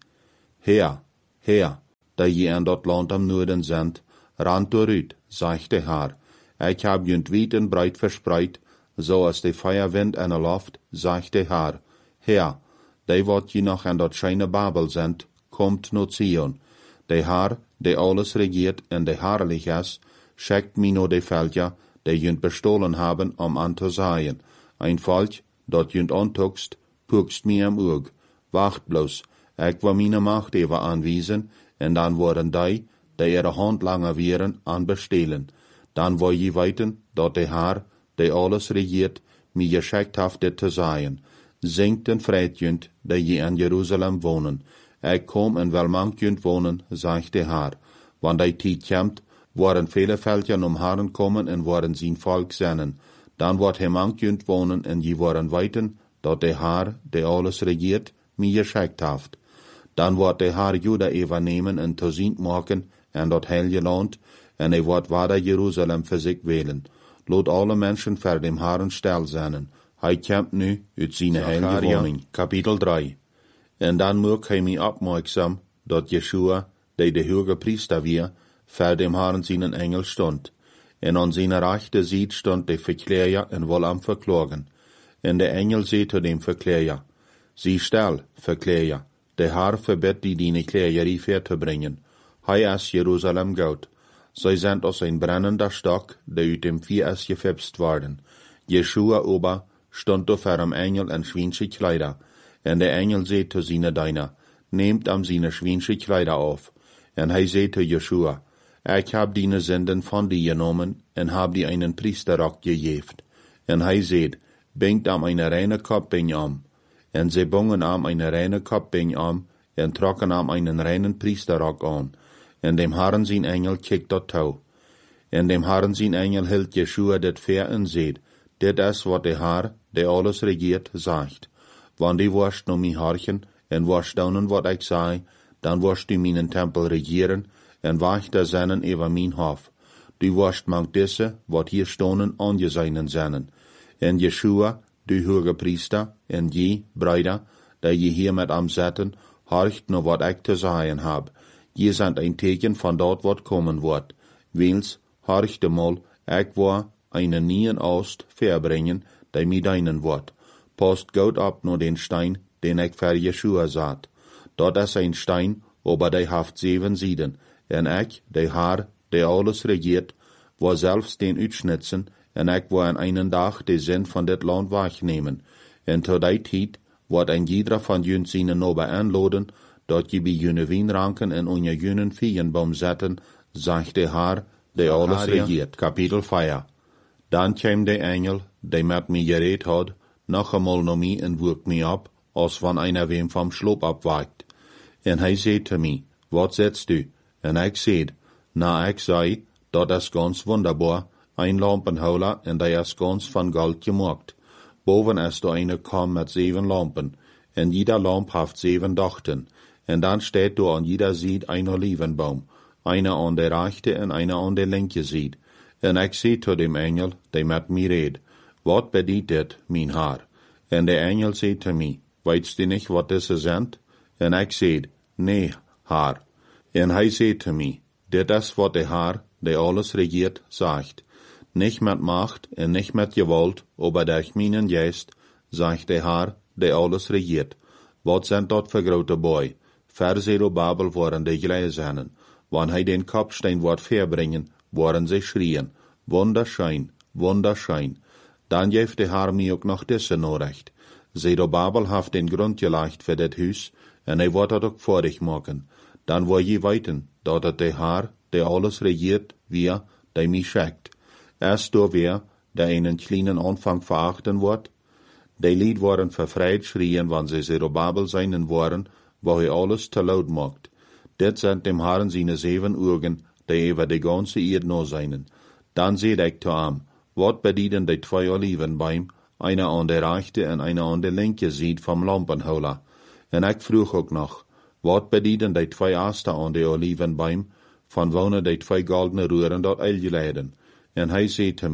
Heer, dat je in dat land am noorden zendt, rand dooruit, zegt de Heer. Ik heb junt wiet en breid verspreid, zoals de feierwind in de loft, zegt de Heer. Heer, die wat je nog in dat schijne Babel zendt, komt naar Zion. De Heer, die alles regiert en de herrlich is, schickt mij naar de veldja, die junt bestolen hebben om aan te zaaien. Een volk, dat junt ontukst, pukst mij am oog. Wacht bloos, ik wil mijn macht even aanwijzen, en dan worden die ihre hand langer wieren, aan bestelen. Dan wil je weten, dat de Heer, die alles regiert, mij geschickt heeft dit te zaaien. Zingt en vreit junt, die je in Jeruzalem wonen. Ik kom en wel mank junt wonen, zegt de Heer. Want die tijd komt, worden vele veldjen om Herren komen en worden zijn volk zennen. Dan wordt hij mank junt wonen en je worden weten, dat de Heer, die alles regiert, mij geschickt heeft. Dan wordt de Heer Juda even nemen en te zien maken en dat heilige land, en hij wordt waarder Jeruzalem voor zich wählen. Laat alle mensen voor dem Herren stil zijn. Hij komt nu uit zijn heilige woning. Kapitel 3. En dan maakt hij mij opmerksam, dat Jeshua, die de hoge priester weer, voor dem Herren zijn engel stond. En aan zijn rechte zijde stond de verkleer en wil am verklagen. En de engel zei zu dem verkleer, zie stil, verkleer, de Heer verbiedt die deine Kleier ver te brengen. Hij is Jeruzalem goud. Zij zijn als een brennender stok, die uit dem Vier is gefipst worden. Jeshua ober stond door voor hem engel en schwinsche Kleider. En de engel zei zu seine Diener, nehmt am seine schwinsche Kleider auf. En hij zei zu Jeshua, ik heb deine Sünden van die genomen, en heb die einen Priesterrock gegeven. En hij zei, bingt am eine reine Kopfbing am. En ze bungen am eine reine Kopfbing am, en trokken am einen reinen Priesterrock an. En dem Herren zijn engel kikt dat touw. En dem Herren zijn engel hield Jeshua dit ver en zei, dit is wat de Heer, die alles regiert, zegt. Want die worst no mij harchen, en worst daunen wat ik zei, dan worst du mijn tempel regieren, en wacht de zennen over mijn hof. Du worst mank disse, wat hier stonen, aangezeinen zennen. En Jeshua, du hoge priester, en je, bruider, die je hier met am zetten, horcht no wat ik te zeggen heb. Je zijn een teken van dat wat komen wordt. Wils, horcht de mol, ik wil einen nieuwen oost verbrengen, die mij deinen wordt. Post goud op no den Stein, den ik voor Jeshua zat. Dat is een Stein, aber die haft 7 Sieden. En ik, de Heer, die alles regiert, wil zelfs den uitschnitzen, en ik wil in einen dag de zin van dit land wegnemen. En tot die tijd wordt een jeder van jun zijn nobe aanloden, dat je bij june wijnranken en onder junen viegenboom zetten, zegt de Heer, die alles regiert. Kapitel 4. Dan kwam de engel, die met mij gereed had, nog eenmaal naar mij en woek mij op, als van einer wem vom Sloop abwaakt. En hij zei te mij, wat zetst du? En ik zei, ik zei, dat is ganz wunderbar, een lampenholer en die is ganz van goud gemaakt. Boven is er eine kam met 7 lampen, en jeder lamp heeft 7 dochten. En dan steht er an jeder Seite ein Olivenbaum, einer an der rechte en einer an der linke Seite. En ik zei zu dem Engel, die met mij reed, wat bedient dit, mijn Heer? En de Engel zei te mij, weetst du nicht, wat diese sind? En ik zei, nee, Heer. En hij zei te mij, dit is wat de Heer, die alles regiert, zegt. Nicht met macht en nicht met gewalt, aber durch meinen Geist, zegt de Heer, die alles regiert. Wat zijn dat voor grote boy? Ver Zerubabel worden de gelezen. Wanneer hij den Kopfstein wordt verbringen, worden ze schrien. Wunderschön, wunderschön. Dan geeft de Heer mij ook nog deze norecht. Zerubabel heeft den grond gelegd voor dit huis, en hij wordt het ook voordig maken. Dan wil je weten, dat het de Heer, die alles regiert, wie, die mij schickt. Erst door weer, die einen kleinen Anfang verachten wordt. Die lied worden vervreid schrien, wanneer ze Zerubabel zijn worden, wo hij alles te laut maakt. Dit zijn dem Herren zijn 7 ogen, die over de ganze Erde no zijn. Dan zei ik te hem, wat bedienen die 2 Olivenbäume, einer an der rechte en einer an der linke Seite vom Lampenholer. En ik vroeg ook nog, wat bedienen die 2 Aster an der Olivenbäume, van wonen die 2 goldene Roeren dat eilgeleiden. En hij zei te mij,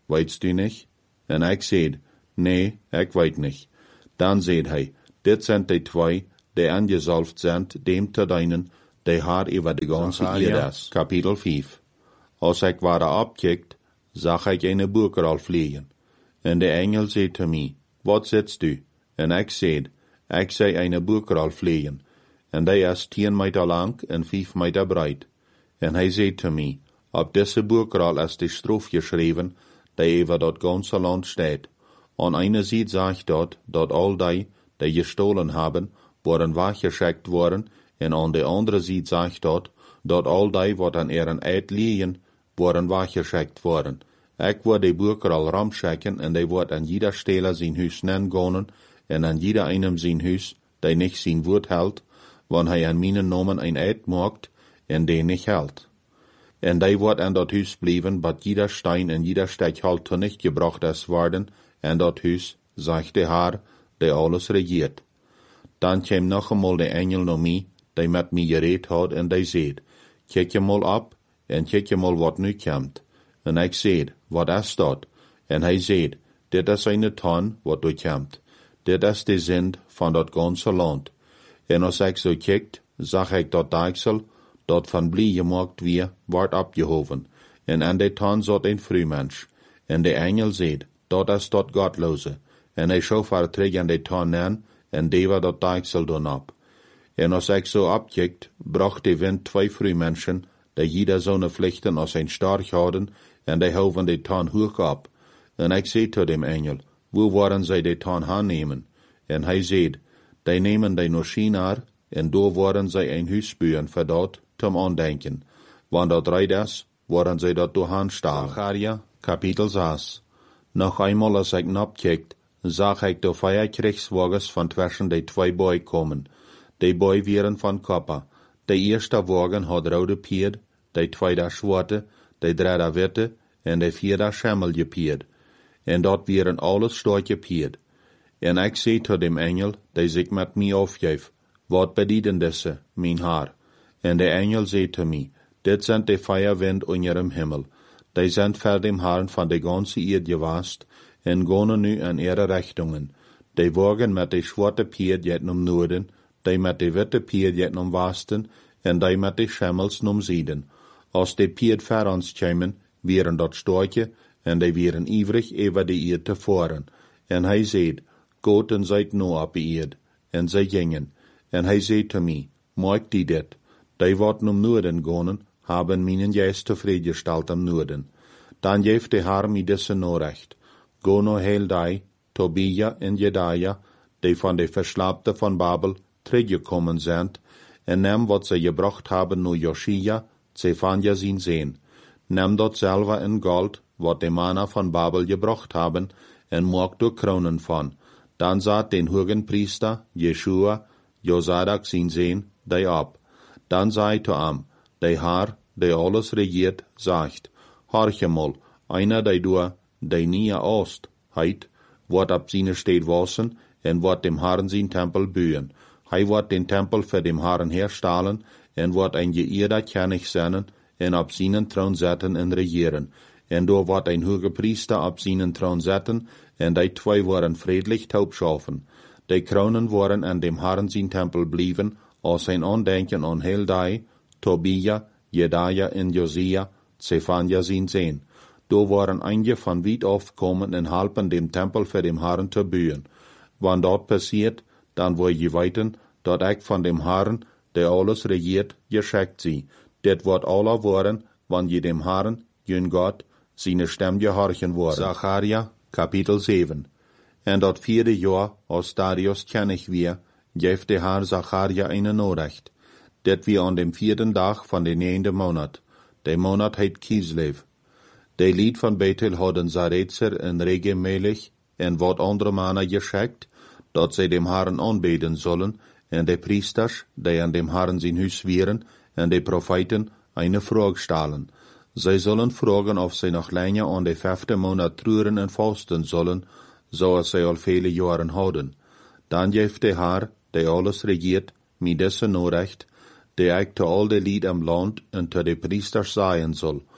weitst du nicht? En ik zeid, nee, ik weet niet. Dan zeid hij, dit zijn de twee, die angezalfd zijn, dem te dienen, die haar over de ganze Erde. Kapitel 5. Als ik ware opkikt, zag ik een boekrol vliegen. En de engel zei te mij, wat zitst du? En ik zeid, ik zei een boekrol vliegen. En die is 10 meter lang en 5 meter breed. En hij zei te mij, op deze boekrol is de straf geschreven, die over dat ganze land staat. Aan einer Seite zag dat al die gestohlen hebben, worden weggeschickt worden, en aan de andere Seite zag dat al die wat aan ihren Eid liegen, worden weggeschickt worden. Ik word die boekrol ramschikken, en die wordt aan jeder Stelle zijn huis nengonen, en aan jeder einem zijn huis, die nicht zijn woord houdt, wanneer hij aan mijn namen een Eid maakt, en die nicht hält. En die wordt aan dat huis blijven, bat jeder Stein en jeder Stechhalt te nicht gebracht is worden, en dat huis, zegt de Heer, die alles regiert. Dan kwam nog eenmaal de engel naar mij, die met mij gereed had, en die zei, kijk je mal op, en kijk je mal wat nu komt. En ik zei, wat is dat? En hij zei, dit is een ton wat nu komt. Dit is de zin van dat ganze land. En als ik zo kijkt, zag ik dat daagsel, dat van blie gemaakt weer, wordt opgehoven. En aan de ton zat een vrouwmens. En de engel zei, dat is dat godloze. En hij schoof haar terug aan de ton aan, en deed dat daagsel dan op. En als ik zo opkijkt, bracht de wind 2 vrouwmensen, die jeder zo'n vlechten als een stark hadden, en die houden de ton hoog op. En ik zei tot dem engel, wo worden zij de ton aannemen? En hij zei, die nemen die naar Shinar, en door worden zij een huis bouwen voor dat, zum aandenken. Want dat rijdt is, worden zij dat door aanstaan. Zacharia, kapitel 6. Nog eenmaal als ik opkijkt, zag ik de 4 krijgswagens van tussen de 2 boy komen. Die boy waren van kopper. De eerste wagen had rode pied, de tweede zwarte, de derde witte, en de vierde schemmelige pied. En dat waren alles sterke pied. En ik zei tot dem engel, die zich met mij afgeef, wat bedienen deze, mijn Heer? En de engel zei te mij, dit zijn de 4 wind onder dem Himmel. Die zijn voor dem Herrn van de ganze Erde gewaast, en gaan nu in ihre Richtungen. Die wagen met de zwarte pied jet naar Noorden, die met de witte pied jet naar Westen, en die met de schemmels naar Zuiden. Als de pied voor ons kwamen, waren dat sterke, en die waren ivrig over de Erde te voeren. En hij zei, Gott en zijt nu op de Erde. En zij gingen. En hij zei te mij, maak die dit. Die wat naar Noorden gaan, hebben mijn geest tevreden gesteld am Noorden. Dan geeft de Heer mij deze Nachricht. Go no heel die, Tobia en Jedaja, die van de Verslapte van Babel teruggekommen zijn, en neem wat ze gebracht hebben naar Joschia, Zephania zijn zeen. Neem dat zelve en gold, wat de mannen van Babel gebracht hebben, en maak er kronen van. Dan zat den hogen priester, Jeshua, Josadak zijn zeen, die op. Dan zei te hem, de Heer, die alles regiert, zegt, horche mal, einer die door, die nie oost, heit, wordt op zijn steed wassen, en wordt dem Herrn zijn tempel bouwen. Hij wordt den tempel voor dem Herrn herstellen, en wordt een geëerder König zijn, en op zijn troon zetten en regieren. En door wordt een hoge priester op zijn troon zetten, en die 2 worden vredelijk taubschaffen. Die kronen worden aan dem Herrn zijn tempel blijven, als zijn aandenken aan heel die, Tobia, Jedaja en Josia, Zephania zijn zeen. Door waren einige van weit afkomen en helpen dem Tempel voor dem Herrn te bouwen. Wanneer dat passiert, dan wil je weten dat ik van dem Herrn, die alles regiert, geschickt zie. Dit wordt alle worden, wanneer je dem Herrn, jun God, zijn stem gehorchen worden. Zacharia, kapitel 7. En dat 4e jaar, als Darius König weer, geeft de Heer Zacharia een Nachricht. Dit wie aan dem 4. dag van de 9e maand. De maand heet Kislev. De lied van Bethel hadden Zaretzer en Regemelig en wat andere mannen geschickt, dat zij dem Herrn aanbeden zullen, en de priesters, die aan dem Herrn zijn huis wieren, en de profeten, eine vraag stellen. Zij zullen vragen of zij nog langer aan de 5e maand treuren en vasten zullen, zoals zij al vele jaren houden. Dan geeft de Heer, die alles regiert, mij deze Nachricht, die ik te al de lied am land en te de priesters zeggen zal.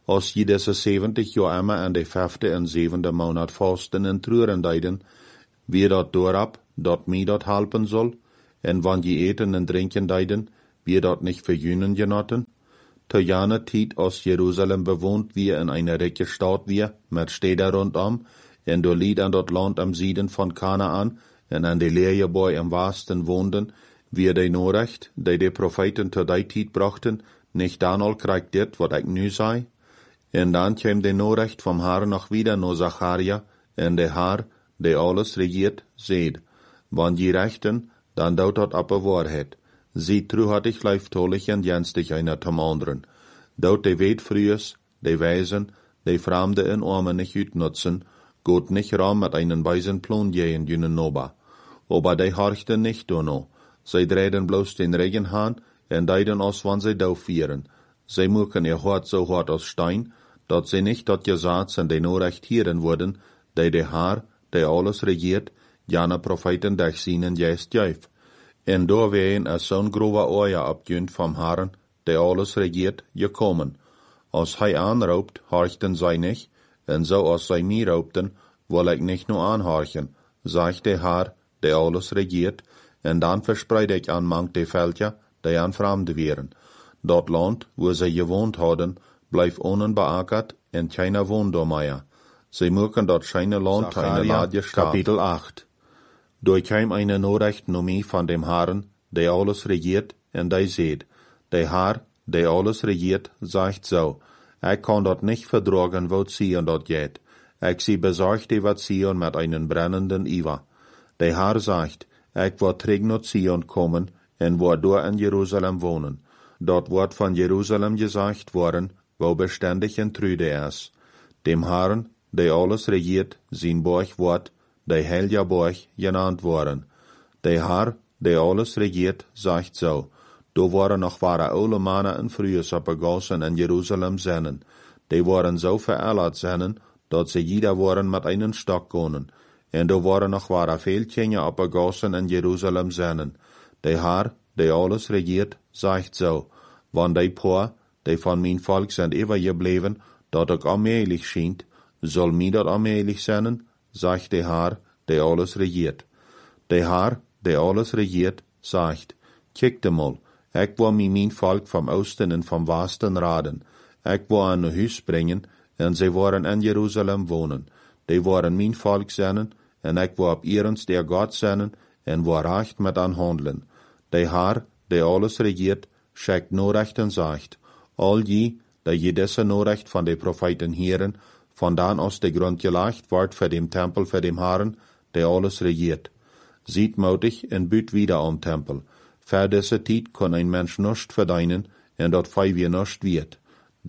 als je deze 70 jaar immer aan de 5e en 7e maand vasten en treuren deiden, wie dat doorab, dat mij dat helpen zal, en wanneer je eten en drinken deiden, wie dat nicht verjünen genoten? Te jane tijd als Jeruzalem bewohnt wie in eine rijke stad wie, met steden rondom, en door lied aan dat land am Süden van Kanaan, en aan de Leerjeboy am Westen woonden, wie de Norecht, die de Propheten te die tijd brachten, nicht dan al krijgt dit, wat ik nu zei? En dan kwam de Norecht vom Haar nog wieder naar Zacharia, en de Haar, die alles regiert, zeid, wanneer je rechten, dan doet dat op de waarheid. Zie tru had ich leiftolig en jenstig einer zum anderen. Dout de weet frühes, de Weisen, de Fremde en Arme nicht utnutzen, gut nicht raum mit einen weisen Plan gehen jünen Noba. Aber de horchten nicht dono. Sie drehen bloß den Regen han, en deiden aus wann sie daufieren. Sie mucken ihr Hort so hart aus Stein, dat sie nicht dat Gesetz en de Norecht hieren wurden, de Haar, de alles regiert, jana Propheten dech sienen jest jäuf. En door ween zo'n grove oja abjunt vom Herrn, der alles regiert, gekommen. Als hij aanroopt, horchten zij nicht, en zo als zij mij roopten, wil ik nicht nur aanhorchen, sagt der Herr, der alles regiert, en dan verspreid ik aan mank de Völker, die aan Fremde wären. Dat Land, wo zij gewohnt hadden, blijft onbeackert en keiner wohnt door meer. Sie mögen dat scheine Land eine Ladje Kapitel 8. Door kwam eine Norecht nomie van dem Herrn, der alles regiert, en die seht, der Herr, der alles regiert, sagt so, ik kan dat nicht verdragen, wat Zion dat geht. Ik zie besorgt über Zion mit einen brennenden Iwa. Der Herr sagt, ik word terug naar Zion kommen, en word door in Jerusalem wohnen. Dort wordt van Jerusalem gesagt worden, wo beständig en trüde is. Dem Herrn, der alles regiert, sein Borg wordt, der Helja Borg genannt worden. Der Herr, der alles regiert, sagt so, do waren noch wahre oude mannen en vrouwen opgegossen in Jerusalem zinnen. Die waren so verältert zinnen, dat sie jeder waren mit einen Stock konen. En do waren noch wahre veel Kinder opgegossen in Jerusalem zinnen. Der Herr, der alles regiert, sagt so, wann die Poor, die von mein Volk sind übergebleven, dat ik allmählich schient, soll mir dat allmählich zinnen, sagt der Herr, der alles regiert. Der Herr, der alles regiert, sagt, kijk mal, ik wil mijn Volk vom Osten en vom Westen raden. Ik wil aan een huis brengen, en zij worden in Jeruzalem wonen. Die worden mijn Volk zijn, en ik wil op ihrens der God zijn, en wil recht met aan handelen. Der Herr, der alles regiert, schickt Norecht en sagt, al die je deze Norecht van de Propheten hieren, vandaan aus de grond gelegt wordt voor dem Tempel voor dem Herrn, der alles regiert. Ziet mutig en büt wieder am Tempel. Voor deze tijd kon ein Mensch nicht verdienen, en dat fei wir nicht wird.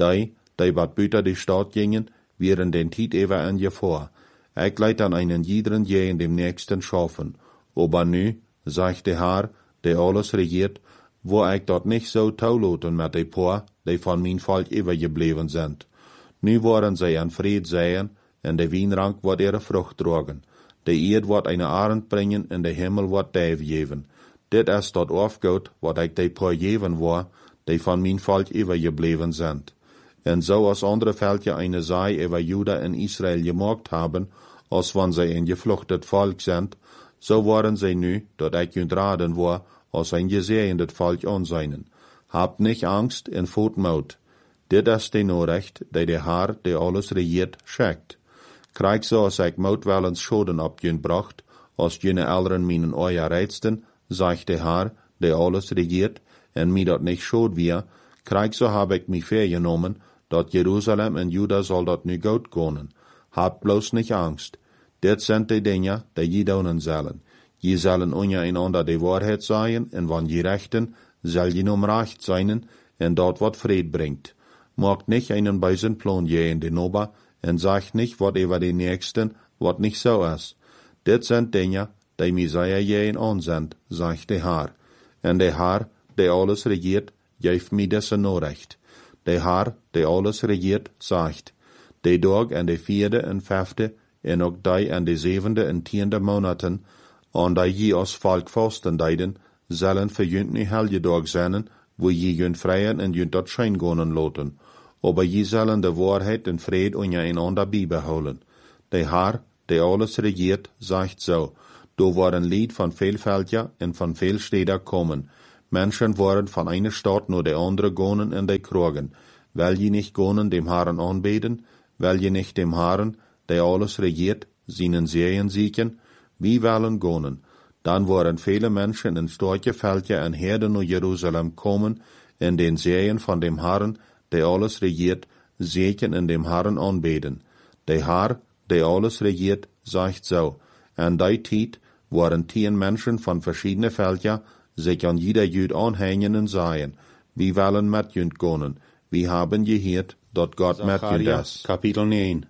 Die wat büter die Stadt gingen, wären den Tijd ever an je vor. Ik leid an einen jeden je in dem nächsten schaffen. Aber nu, sagt der Herr, der alles regiert, wo ik dat nicht so tauloten mit de Poor, die von mein Volk übergeblieben sind. Nu worden zij an Fried säen, en de Wienrank wordt ihre Frucht tragen. De Erd wordt eine Arend brengen, en de Himmel wordt Däv geven. Dit is dat aufgoed, wat ik de Poor geven war, die von mein Volk übergeblieben sind. En so als andere Völker eine Sei über Juda en Israel gemacht haben, als wann zij een gefluchtet Volk sind, so waren zij nu, dat ik hun raden war, als ein gesehendet Volk anseinen. Habt nicht Angst en Voetmout. Dit is de Norecht, die de Herr, der alles regiert, schickt. Krijg so als ik mout wel eens Schoden op jun bracht, als jene Eltern minen euer reizten, sagt der Herr, der alles regiert, en mi dat nicht schod wir, krijg so hab ik mi vergenommen, dat Jerusalem en Juda soll dat nu goed konen. Habt bloß nicht Angst. Dit sind die Dinge, die je doen zullen. Je zullen ondereinander de Wahrheit sagen, en wann je rechten, zal je om recht zijn, en dat wat Fried bringt. Maakt nicht einen bösen Plan je in den Ober, en sagt nicht wat über den Nächsten, wat nicht so is. Dit sind Dinge, die Messiah je in ons sind, sagt der Herr. En der Herr, der alles regiert, geeft mir deze Norecht. Der Herr, der alles regiert, sagt, de dag en de 4e en 5e, en ook die en de 7e en 10e Monaten, an die je als Volk vasten deiden, zullen für jünt nie helgedag zijn, wo je jünt vrijen en jünt dat schijn gonen loten. aber je sollen de Wahrheit en Fried untereinander beibeholen. Der Herr, der alles regiert, sagt so, do waren Lied von vielfältiger en von viel Städter kommen. Menschen waren von einer Stadt nur der andere gonen in die Krogen, weil je nicht gonen dem Herrn anbeten, weil je nicht dem Herrn, der alles regiert, seinen Serien siegen, wie wollen gonen. Dann waren viele Menschen in starke Völker und Herden nach Jerusalem kommen, in den Serien von dem Herrn, der alles regiert, Segen in dem Herrn anbeten. Der Herr, der alles regiert, sagt so, an der Zeit waren 10 Menschen von verschiedenen Völkern sich an jeder Jüd anhängen und sagen, wie wollen mit Jüd gehen, wir haben gehört, dort Gott mit Jüd ist. Kapitel 9.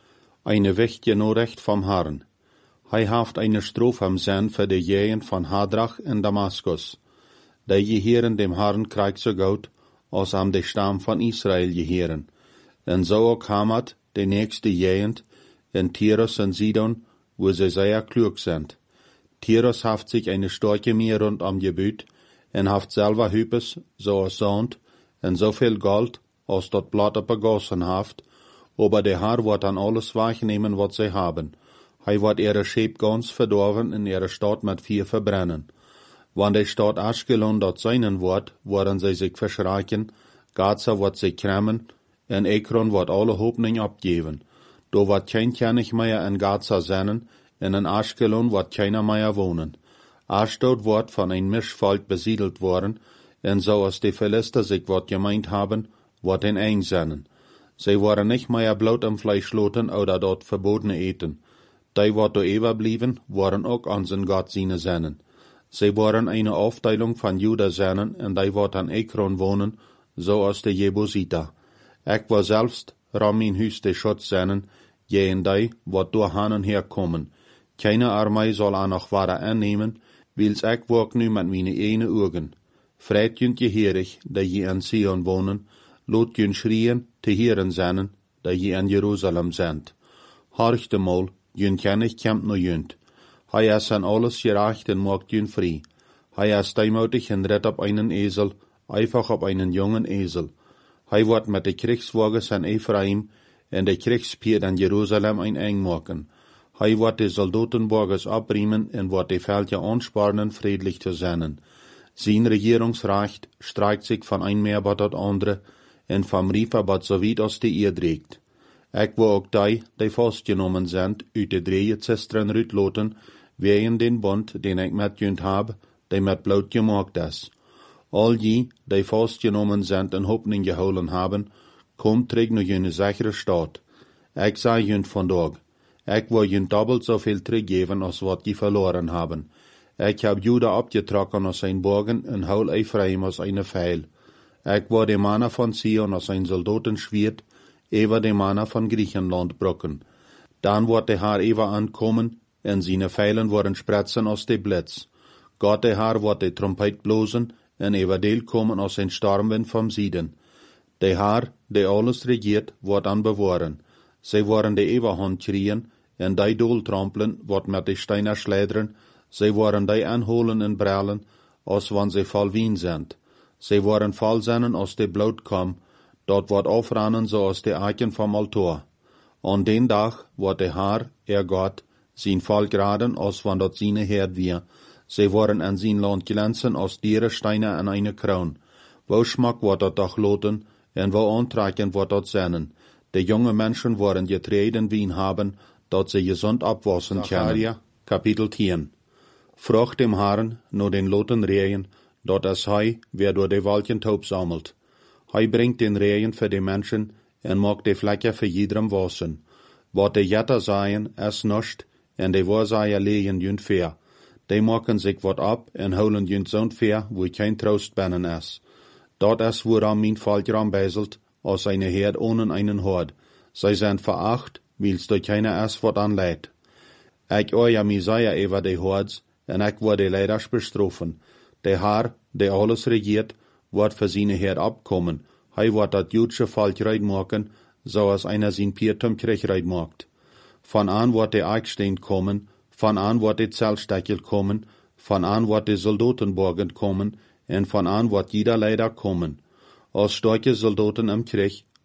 Eine wichtige Nachricht vom Herrn. Haft eine Strophe am Sinn für die Jähen von Hadrach in Damaskus. Die gehören dem Herrn Krieg so gut, als am der Stamm von Israel gehören. Und so kam es, die nächste Jähend, in Tyrus und Sidon, wo sie sehr klug sind. Tyrus haft sich eine starke Meer rund am Gebiet, und haft selber Hübes, so als Sand, und so viel Gold, als dort Blatter begossen haft, aber der Herr wird an alles wegnehmen, was sie haben. Wird ihre Schäb ganz verdorben in ihre Stadt mit Vieh verbrennen. Wann die Stadt Aschkelon dort sein wird, werden sie sich verschrecken, Gaza wird sich kremmen, und Ekron wird alle Hoffnung abgeben. Da wird kein König mehr in Gaza sein, und in Aschkelon wird keiner mehr wohnen. Ashdod wird von ein Mischvolk besiedelt worden, und so als die Philister sich wat gemeint haben, wird ein eng sein. Sie werden nicht mehr Blut im Fleisch loten oder dort verbotene eten. Die, wat da überblieben, waren auch an den Gott seine Sennen. Sie waren eine Aufteilung von Juda Sennen, und die wat an Ekron wohnen, so als die Jebusiter. Ich war selbst Ramin Hüs de Schutz Sennen, jenen die, wat durch Hanen herkommen. Keine Armee soll auch noch Ware annehmen, wils ich wog nu mit meine eine Augen. Freit jünt gehörig, die je in Sion wohnen, lot jünt schrien, te Hieren sennen, die je in Jerusalem sind. Horchte mal, jünt kennig kämmt no jünt. Hij is an alles gerecht en maakt jünt frei. Hij is deimotig en ritt op einen Esel, einfach op einen jungen Esel. Hij wordt met de Kriegswagens an Ephraim en de Kriegspier an Jerusalem ein eng maken. Hij wordt de Soldatenwagens abriemen en wordt de Völker anspornen, friedlich zu sein. Sein Regierungsrecht streikt sich von ein Meer tot andere en vom Riefer so weit als die Erde reicht. Ich wo auch die festgenommen sind, uit de 3 Zistren rütloten, wegen den Bund, den ich mit jünt hab, die mit Blut gemacht ist. All die festgenommen sind en Hoffnung geholen haben, kommt trägt noch eine sichere Stadt. Ich sag jünt vandaag, ich will jünt doppelt so viel zurückgeben, als wat die verloren haben. Ich hab Juda abgetrokken aus ein Borgen en hol Ephraim aus eine Pfeil. Ich will die Männer von Sion aus ein Soldatenschwert, über die Männer von Griechenland brocken. Dann wird der Herr über ankommen, en seine Pfeilen worden spritzen aus de Blitz. Gott der Herr wird die Trompet blosen, en über Deel kommen aus ein Sturmwind vom Süden. Der Herr, der alles regiert, wird an bewahren. Sie werden die Eberhand kriegen, en die Doel trampeln, wird mit die Steiner schleudern, sie werden die anholen en brellen, als wann sie voll Wien sind. Sie werden voll sein, als die Blut kommen, dort wird aufrennen, so als die Eichen vom Altar. An den Tag wird der Herr, Gott, sein Volk raden, als wann dort seine Herd wir. Sie werden an sein Land glänzen, als Dierensteine an eine Kron. Wo Schmack wird dort doch loten, en wo Antreiken wird dort sein. Die junge Menschen werden getreten Wien haben, dort sie gesund abwaschen können. Kapitel 10. Frucht dem Herrn, nur den loten Rehen, dort ist wer durch die Wolken taub sammelt. Bringt den Rehen für die Menschen, en mag die Flecke für jedem waschen. Wat die Jetter seien, es nischt, en die Wahrseier legen jünt fair. Die machen sich wat ab, en holen jünt zo'n fair, wo kein Trost binnen is. Dort is woran mein Volk ranbeiselt, als eine Herd ohne einen Hort. Sie sind veracht, wils durch keiner is wat anleidt. Ich euer Messiah über die Hords, en ich wurde leider bestrafen. Der Herr, der alles regiert, wird für seine Herd abkommen. Wird das jüdische Volk reid machen, so als einer sein Piertum Krieg reid macht. Von an wird der Eichstein kommen, von an wird die Zeltsteckel kommen, von an wird die Soldatenborgen kommen, und von an wird jeder leider kommen. Als starke Soldaten im Krieg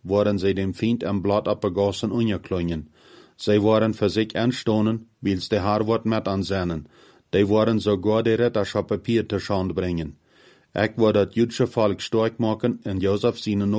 waren sie dem Feind am Blatt abgegossen ungeklungen. Sie waren für sich anstonen, wils de Haar wordt met ansehen. Die waren sogar die Ritterschap Papier te Schand bringen. Ich war das jüdische Volk stark machen und Josef seinen